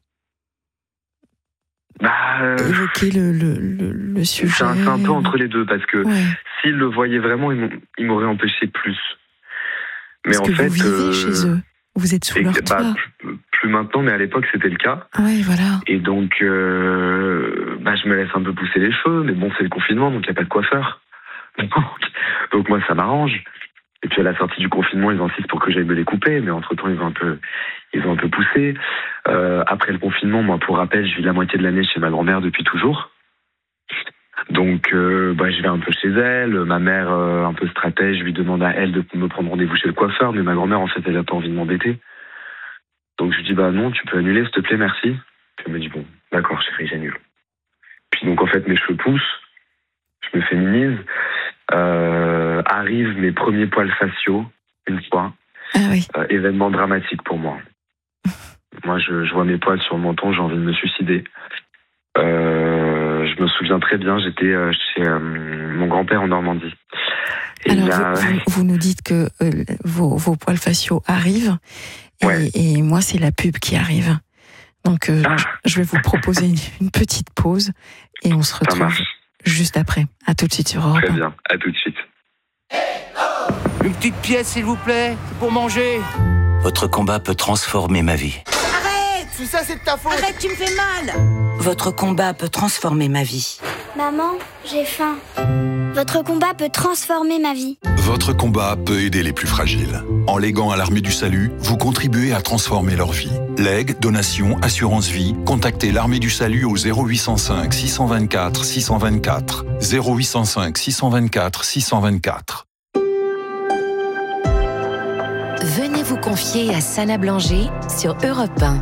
bah, euh, évoquer le, le, le, le sujet. C'est un, c'est un peu entre les deux, parce que ouais. S'il le voyait vraiment, il m'aurait empêché plus. Mais parce en que fait, vous vivez euh, chez eux, vous êtes sous leur bah, toit. plus, plus maintenant, mais à l'époque, c'était le cas. Ouais, voilà. Et donc, euh, bah, je me laisse un peu pousser les cheveux, mais bon, c'est le confinement, donc il n'y a pas de coiffeur. Donc, donc moi, ça m'arrange. Et puis à la sortie du confinement, ils insistent pour que j'aille me les couper, mais entre-temps, ils ont un peu, ils ont un peu poussé. Euh, après le confinement, moi, pour rappel, je vis la moitié de l'année chez ma grand-mère depuis toujours. Donc, euh, bah, je vais un peu chez elle. Ma mère, euh, un peu stratège, lui demande à elle de me prendre rendez-vous chez le coiffeur, mais ma grand-mère, en fait, elle n'a pas envie de m'embêter. Donc, je lui dis, bah non, tu peux annuler, s'il te plaît, merci. Puis elle me dit, bon, d'accord, chérie, j'annule. Puis donc, en fait, mes cheveux poussent, je me féminise. Euh, arrivent mes premiers poils faciaux, une fois. Ah oui. Euh, événement dramatique pour moi. Moi, je, je vois mes poils sur le menton, j'ai envie de me suicider. Euh, je me souviens très bien, j'étais chez euh, mon grand-père en Normandie. Et alors, là, vous, vous, vous nous dites que euh, vos, vos poils faciaux arrivent, et, ouais. et moi, c'est la pub qui arrive. Donc, euh, ah. je vais vous proposer une, une petite pause, et on se retrouve juste après. À tout de suite sur Europe. Très bien, à tout de suite. Une petite pièce, s'il vous plaît, pour manger. Votre combat peut transformer ma vie. Arrête! Tout ça, c'est de ta faute! Arrête, tu me fais mal! Votre combat peut transformer ma vie. Maman, j'ai faim. Votre combat peut transformer ma vie. Votre combat peut aider les plus fragiles. En léguant à l'Armée du Salut, vous contribuez à transformer leur vie. Legs, donations, assurance vie, contactez l'Armée du Salut au zéro huit cent cinq six cent vingt-quatre six cent vingt-quatre. zéro huit cent cinq six cent vingt-quatre six cent vingt-quatre. Venez vous confier à Sana Blanger sur Europe un.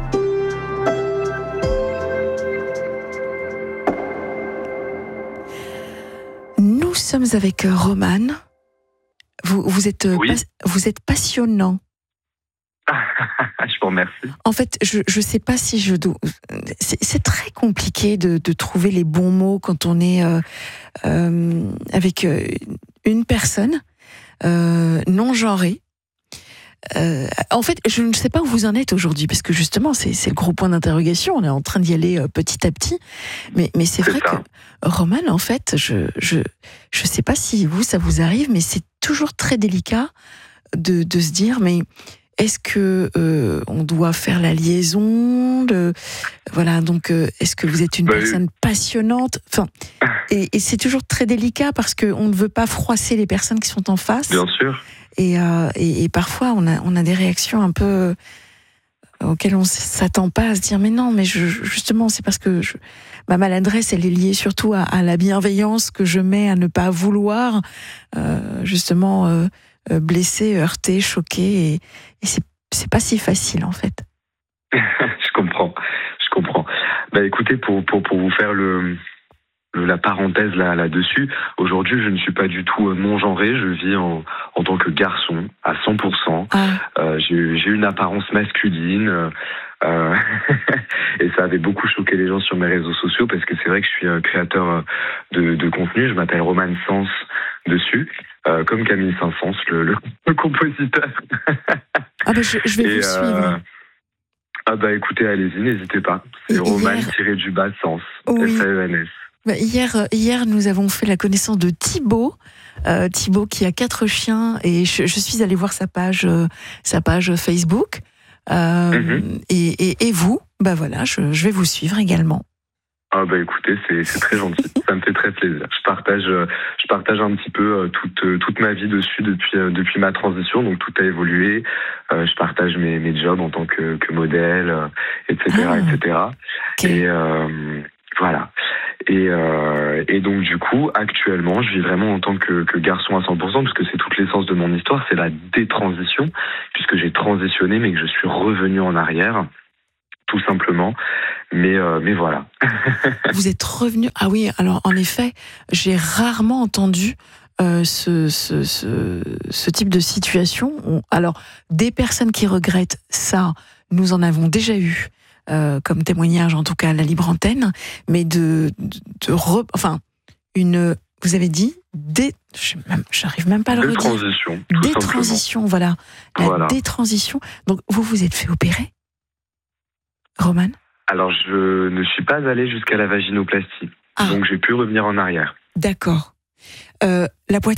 Nous sommes avec Roman. Vous, vous, êtes, oui. pas, vous êtes passionnant. Je vous remercie. En fait, je ne sais pas si je dois... C'est, c'est très compliqué de, de trouver les bons mots quand on est euh, euh, avec une personne euh, non genrée. Euh, en fait, je ne sais pas où vous en êtes aujourd'hui, parce que justement, c'est, c'est le gros point d'interrogation. On est en train d'y aller euh, petit à petit. Mais, mais c'est, c'est vrai ça. que, Roman, en fait, je je je sais pas si vous, ça vous arrive, mais c'est toujours très délicat de, de se dire, mais est-ce que euh, on doit faire la liaison de, voilà, donc, euh, est-ce que vous êtes une bah, personne passionnante? Enfin, et, et c'est toujours très délicat parce qu'on ne veut pas froisser les personnes qui sont en face. Bien sûr. Et, euh, et, et parfois, on a, on a des réactions un peu auxquelles on ne s'attend pas, à se dire mais non, mais je, justement, c'est parce que je, ma maladresse, elle est liée surtout à, à la bienveillance que je mets à ne pas vouloir euh, justement euh, blesser, heurter, choquer. Et, et c'est, c'est pas si facile, en fait. Je comprends, je comprends. Bah, écoutez, pour, pour, pour vous faire le, la parenthèse là, là-dessus. Aujourd'hui, je ne suis pas du tout non-genré. Je vis en, en tant que garçon à cent pour cent. Ah. Euh, j'ai, j'ai une apparence masculine. Euh, et ça avait beaucoup choqué les gens sur mes réseaux sociaux parce que c'est vrai que je suis un créateur de, de contenu. Je m'appelle Roman Sens dessus, euh, comme Camille Saint-Saëns, le, le, le compositeur. Ah bah je, je vais et vous euh, suivre. Ah bah écoutez, allez-y, n'hésitez pas. C'est Roman-du-bas Sens, oui. S A E N S. Bah hier, hier, nous avons fait la connaissance de Thibaut. Euh, Thibaut qui a quatre chiens et je, je suis allée voir sa page, euh, sa page Facebook. Euh, mm-hmm. et, et, et vous, bah voilà, je, je vais vous suivre également. Ah bah écoutez, c'est, c'est très gentil, ça me fait très plaisir. Je partage, je partage un petit peu toute, toute ma vie dessus depuis, depuis ma transition, donc tout a évolué. Euh, je partage mes, mes jobs en tant que, que modèle, et cetera, ah, et cetera. Okay. Et euh, voilà. Et, euh, et donc du coup, actuellement, je vis vraiment en tant que, que garçon à cent pour cent, parce que c'est toute l'essence de mon histoire, c'est la détransition, puisque j'ai transitionné, mais que je suis revenu en arrière, tout simplement. Mais, euh, mais voilà. Vous êtes revenu. Ah oui, alors en effet, j'ai rarement entendu euh, ce, ce, ce, ce type de situation. Alors, des personnes qui regrettent ça, nous en avons déjà eu. Euh, comme témoignage, en tout cas à la libre antenne, mais de, de, de re, enfin, une, vous avez dit, dé, je même, j'arrive même pas à le redire. Détransition. Détransition, voilà. La voilà. détransition. Donc, vous vous êtes fait opérer, Roman ? Alors, je ne suis pas allé jusqu'à la vaginoplastie. Ah. Donc, j'ai pu revenir en arrière. D'accord. Euh, la poitrine ?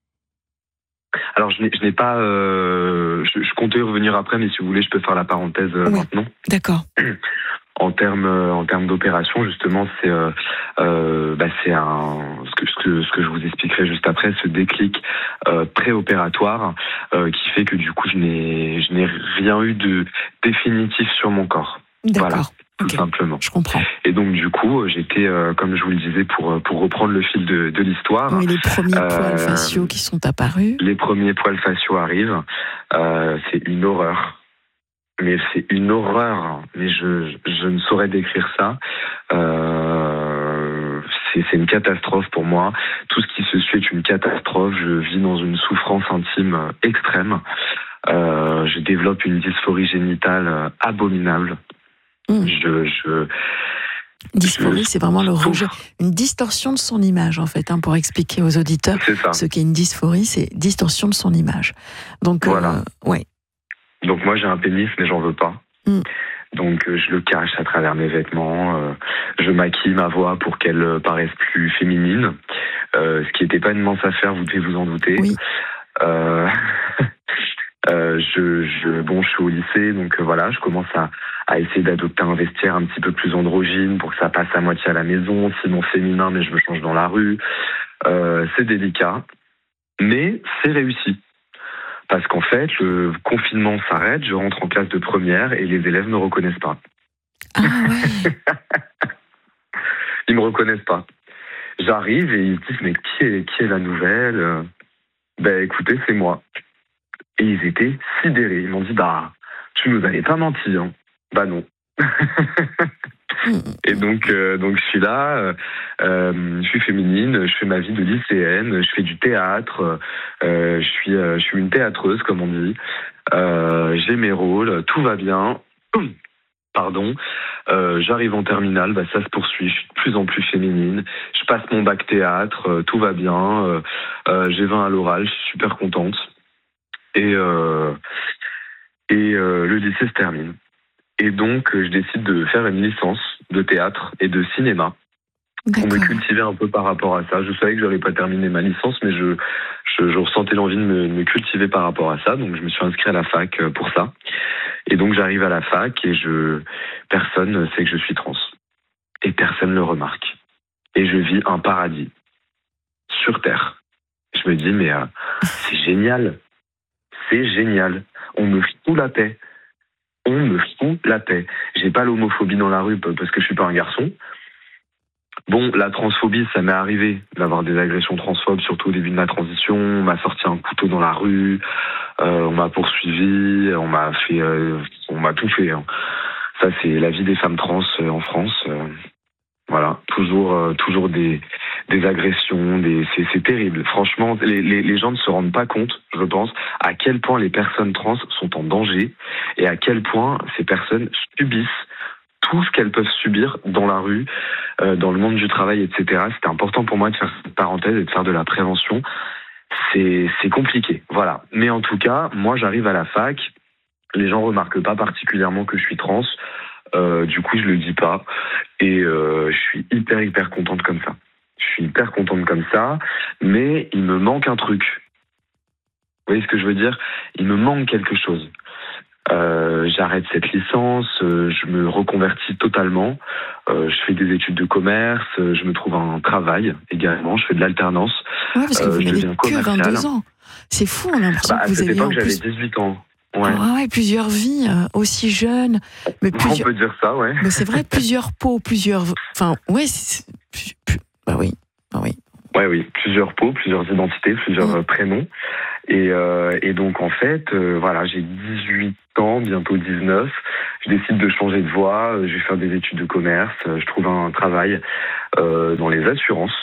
Alors, je n'ai, je n'ai pas... Euh, je, je comptais revenir après, mais si vous voulez, je peux faire la parenthèse euh, oui. maintenant. D'accord. En termes, en termes d'opération, justement, c'est, euh, euh, bah, c'est un, ce que, ce que, ce que je vous expliquerai juste après, ce déclic euh, préopératoire euh, qui fait que du coup, je n'ai, je n'ai rien eu de définitif sur mon corps. D'accord. Voilà. Tout okay. simplement. Je comprends. Et donc du coup, j'étais, euh, comme je vous le disais, pour pour reprendre le fil de, de l'histoire. Oui, les premiers euh, poils faciaux qui sont apparus. Les premiers poils faciaux arrivent. Euh, c'est une horreur. Mais c'est une horreur. Mais je je ne saurais décrire ça. Euh, c'est c'est une catastrophe pour moi. Tout ce qui se suit est une catastrophe. Je vis dans une souffrance intime extrême. Euh, je développe une dysphorie génitale abominable. Mmh. Je, je, dysphorie, je, c'est vraiment le rejet, une distorsion de son image, en fait, hein, pour expliquer aux auditeurs ce qu'est une dysphorie, c'est distorsion de son image. Donc, voilà. Euh, ouais. Donc moi, j'ai un pénis, mais j'en veux pas. Mmh. Donc, euh, je le cache à travers mes vêtements. Euh, je maquille ma voix pour qu'elle euh, paraisse plus féminine, euh, ce qui n'était pas une mince affaire, vous devez vous en douter. Oui. Euh... Euh, je, je, bon, je suis au lycée, donc euh, voilà, je commence à, à essayer d'adopter un vestiaire un petit peu plus androgyne pour que ça passe à moitié à la maison, sinon féminin, mais je me change dans la rue. Euh, c'est délicat, mais c'est réussi. Parce qu'en fait, le confinement s'arrête, je rentre en classe de première et les élèves ne me reconnaissent pas. Ah ouais. Ils me reconnaissent pas. J'arrive et ils se disent, mais qui est, qui est la nouvelle ? Ben écoutez, c'est moi. Et ils étaient sidérés. Ils m'ont dit, bah, tu nous avais pas menti, hein. Bah non. Et donc, euh, donc je suis là, euh, je suis féminine, je fais ma vie de lycéenne, je fais du théâtre, euh, je suis, euh, je suis une théâtreuse, comme on dit. Euh, j'ai mes rôles, tout va bien. Pardon. Euh, j'arrive en terminale, bah, ça se poursuit, je suis de plus en plus féminine. Je passe mon bac théâtre, euh, tout va bien. Euh, euh, j'ai vingt à l'oral, je suis super contente. Et, euh, et euh, le lycée se termine. Et donc, je décide de faire une licence de théâtre et de cinéma. D'accord. Pour me cultiver un peu par rapport à ça. Je savais que je n'allais pas terminer ma licence, mais je, je, je ressentais l'envie de me, de me cultiver par rapport à ça. Donc, je me suis inscrit à la fac pour ça. Et donc, j'arrive à la fac et je, personne ne sait que je suis trans. Et personne ne le remarque. Et je vis un paradis. Sur Terre. Je me dis, mais euh, c'est génial. C'est génial. On me fout la paix. On me fout la paix. J'ai pas l'homophobie dans la rue parce que je suis pas un garçon. Bon, la transphobie, ça m'est arrivé d'avoir des agressions transphobes, surtout au début de ma transition. On m'a sorti un couteau dans la rue, euh, on m'a poursuivi, on m'a fait, euh, on m'a tout fait. Hein. Ça, c'est la vie des femmes trans euh, en France. Euh, voilà. toujours, euh, toujours des, des agressions, des, c'est, c'est terrible. Franchement, les, les, les gens ne se rendent pas compte, je pense, à quel point les personnes trans sont en danger et à quel point ces personnes subissent tout ce qu'elles peuvent subir dans la rue, euh, dans le monde du travail, et cetera. C'était important pour moi de faire cette parenthèse et de faire de la prévention. C'est, c'est compliqué, voilà. Mais en tout cas, moi, j'arrive à la fac. Les gens remarquent pas particulièrement que je suis trans. Euh, du coup, je le dis pas. Et euh, je suis hyper, hyper contente comme ça. Je suis hyper contente comme ça. Mais il me manque un truc. Vous voyez ce que je veux dire ? Il me manque quelque chose. Euh, j'arrête cette licence, euh, je me reconvertis totalement, euh, je fais des études de commerce, euh, je me trouve un travail également, je fais de l'alternance. Ouais, parce que vous euh, n'avez que vingt-deux ans. C'est fou, on a l'impression bah, que vous avez en j'avais plus... dix-huit ans. Ouais. Ah ouais, plusieurs vies, euh, aussi jeunes. Mais plusieurs... On peut dire ça, ouais. Mais c'est vrai, plusieurs peaux, plusieurs... Enfin, ouais, c'est... Bah oui, bah oui. Ouais, oui, plusieurs peaux, plusieurs identités, plusieurs mmh. prénoms. Et, euh, et donc, en fait, euh, voilà, j'ai dix-huit ans, bientôt dix-neuf. Je décide de changer de voie. Je vais faire des études de commerce. Je trouve un travail euh, dans les assurances.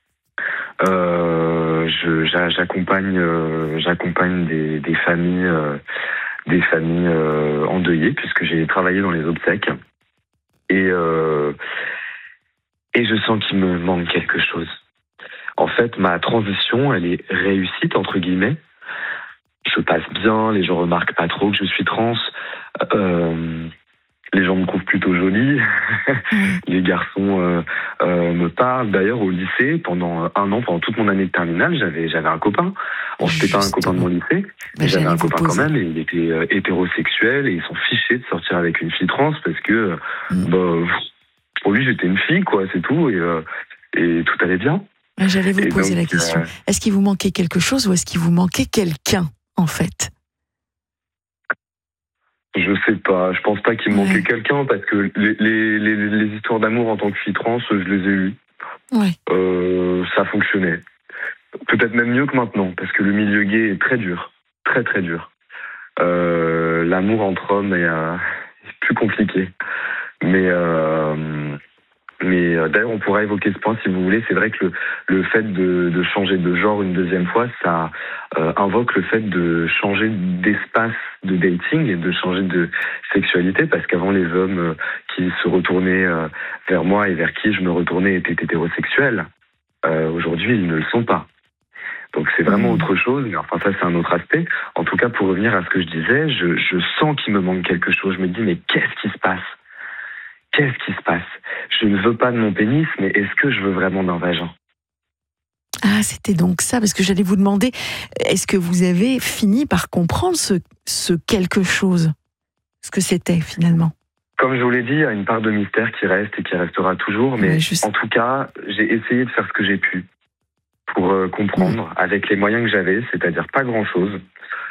Euh, je, j'accompagne, euh, j'accompagne des, des familles, euh, des familles euh, endeuillées, puisque j'ai travaillé dans les obsèques. Et, euh, et je sens qu'il me manque quelque chose. En fait, ma transition, elle est réussite, entre guillemets. Je passe bien, les gens remarquent pas trop que je suis trans. Euh, les gens me trouvent plutôt jolie. Les garçons euh, euh, me parlent. D'ailleurs, au lycée, pendant un an, pendant toute mon année de terminale, j'avais, j'avais un copain. Bon, c'était pas un copain de mon lycée, mais j'avais un copain quand même, et il était euh, hétérosexuel, et ils s'en fichaient de sortir avec une fille trans, parce que, mm. bah, pour lui, j'étais une fille, quoi, c'est tout, et, euh, et tout allait bien. J'allais vous et poser donc, la question. Euh... Est-ce qu'il vous manquait quelque chose ou est-ce qu'il vous manquait quelqu'un, en fait ? Je sais pas. Je pense pas qu'il me ouais. manquait quelqu'un parce que les, les, les, les histoires d'amour en tant que fille trans, je les ai eues. Ouais. Euh, ça fonctionnait. Peut-être même mieux que maintenant parce que le milieu gay est très dur. Très, très dur. Euh, l'amour entre hommes est, euh, est plus compliqué. Mais... Euh, Mais euh, d'ailleurs, on pourra évoquer ce point si vous voulez. C'est vrai que le, le fait de, de changer de genre une deuxième fois, ça euh, invoque le fait de changer d'espace de dating et de changer de sexualité, parce qu'avant, les hommes euh, qui se retournaient euh, vers moi et vers qui je me retournais étaient hétérosexuels. Euh, aujourd'hui, ils ne le sont pas. Donc c'est vraiment autre chose, mais enfin ça c'est un autre aspect. En tout cas, pour revenir à ce que je disais, je, je sens qu'il me manque quelque chose. Je me dis, mais qu'est-ce qui se passe ? Qu'est-ce qui se passe ? Je ne veux pas de mon pénis, mais est-ce que je veux vraiment d'un vagin ? Ah, c'était donc ça, parce que j'allais vous demander, est-ce que vous avez fini par comprendre ce, ce quelque chose ? Ce que c'était, finalement ? Comme je vous l'ai dit, il y a une part de mystère qui reste et qui restera toujours, mais ouais, juste... en tout cas, j'ai essayé de faire ce que j'ai pu pour euh, comprendre, mmh. avec les moyens que j'avais, c'est-à-dire pas grand-chose.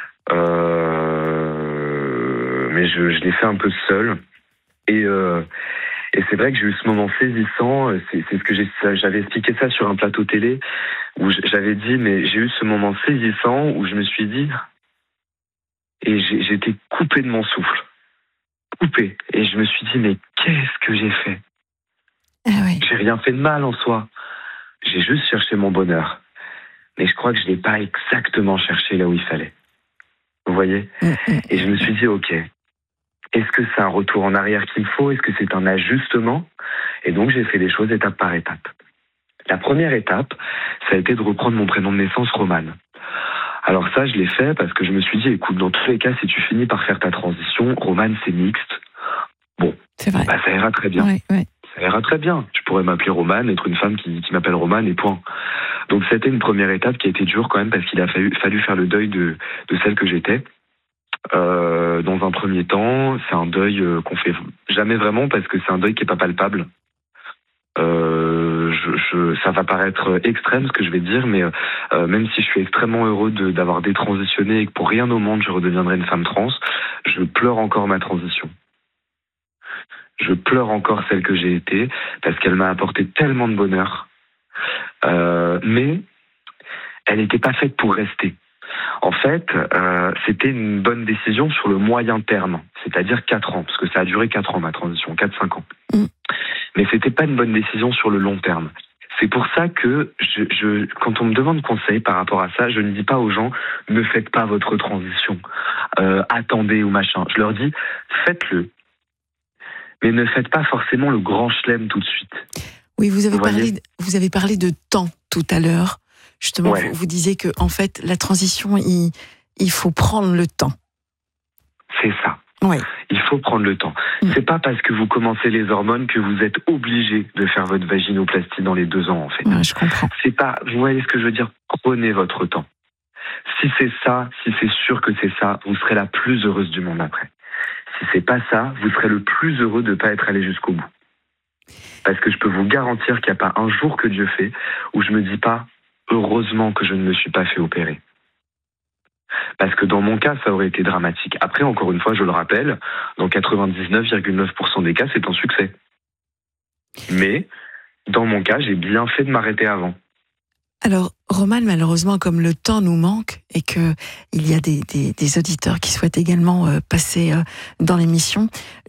Euh... Mais je, je l'ai fait un peu seul. Et, euh, et c'est vrai que j'ai eu ce moment saisissant, c'est, c'est ce que j'ai, j'avais expliqué ça sur un plateau télé, où j'avais dit, mais j'ai eu ce moment saisissant où je me suis dit, et j'ai, j'étais coupé de mon souffle, coupé, et je me suis dit, mais qu'est-ce que j'ai fait ? Ah oui. J'ai rien fait de mal en soi, j'ai juste cherché mon bonheur, mais je crois que je l'ai pas exactement cherché là où il fallait, vous voyez ? Mm-hmm. Et je me suis dit, ok, est-ce que c'est un retour en arrière qu'il faut ? Est-ce que c'est un ajustement ? Et donc, j'ai fait les choses étape par étape. La première étape, ça a été de reprendre mon prénom de naissance, Roman. Alors ça, je l'ai fait parce que je me suis dit, écoute, dans tous les cas, si tu finis par faire ta transition, Roman, c'est mixte. Bon, c'est vrai. Bah, ça ira très bien. Ouais, ouais. Ça ira très bien. Tu pourrais m'appeler Roman, être une femme qui, qui m'appelle Roman et point. Donc, c'était une première étape qui a été dure quand même parce qu'il a fallu, fallu faire le deuil de, de celle que j'étais. Euh, dans un premier temps, c'est un deuil euh, qu'on fait jamais vraiment parce que c'est un deuil qui est pas palpable. Euh, je, je, ça va paraître extrême ce que je vais dire, mais euh, même si je suis extrêmement heureux de, d'avoir détransitionné et que pour rien au monde je redeviendrai une femme trans, je pleure encore ma transition. Je pleure encore celle que j'ai été parce qu'elle m'a apporté tellement de bonheur, euh, mais elle n'était pas faite pour rester. En fait, euh, c'était une bonne décision sur le moyen terme, c'est-à-dire quatre ans, parce que ça a duré quatre ans ma transition, quatre cinq ans. Mm. Mais c'était pas une bonne décision sur le long terme. C'est pour ça que je, je, quand on me demande conseil par rapport à ça, je ne dis pas aux gens ne faites pas votre transition, euh, attendez ou machin. Je leur dis faites-le, mais ne faites pas forcément le grand chelem tout de suite. Oui, vous avez vous parlé, vous avez parlé de temps tout à l'heure. Justement, ouais. vous, vous disiez que en fait la transition, il, il faut prendre le temps. C'est ça. Ouais. Il faut prendre le temps. Mmh. C'est pas parce que vous commencez les hormones que vous êtes obligé de faire votre vaginoplastie dans les deux ans, en fait. Ouais, je comprends. C'est pas, vous voyez ce que je veux dire? Prenez votre temps. Si c'est ça, si c'est sûr que c'est ça, vous serez la plus heureuse du monde après. Si c'est pas ça, vous serez le plus heureux de pas être allé jusqu'au bout. Parce que je peux vous garantir qu'il n'y a pas un jour que Dieu fait où je me dis pas, heureusement que je ne me suis pas fait opérer. Parce que dans mon cas, ça aurait été dramatique. Après, encore une fois, je le rappelle, dans quatre-vingt-dix-neuf virgule neuf pour cent des cas, c'est un succès. Mais, dans mon cas, j'ai bien fait de m'arrêter avant. Alors, Romane, malheureusement, comme le temps nous manque et qu'il y a des, des, des auditeurs qui souhaitent également euh, passer euh, dans l'émission,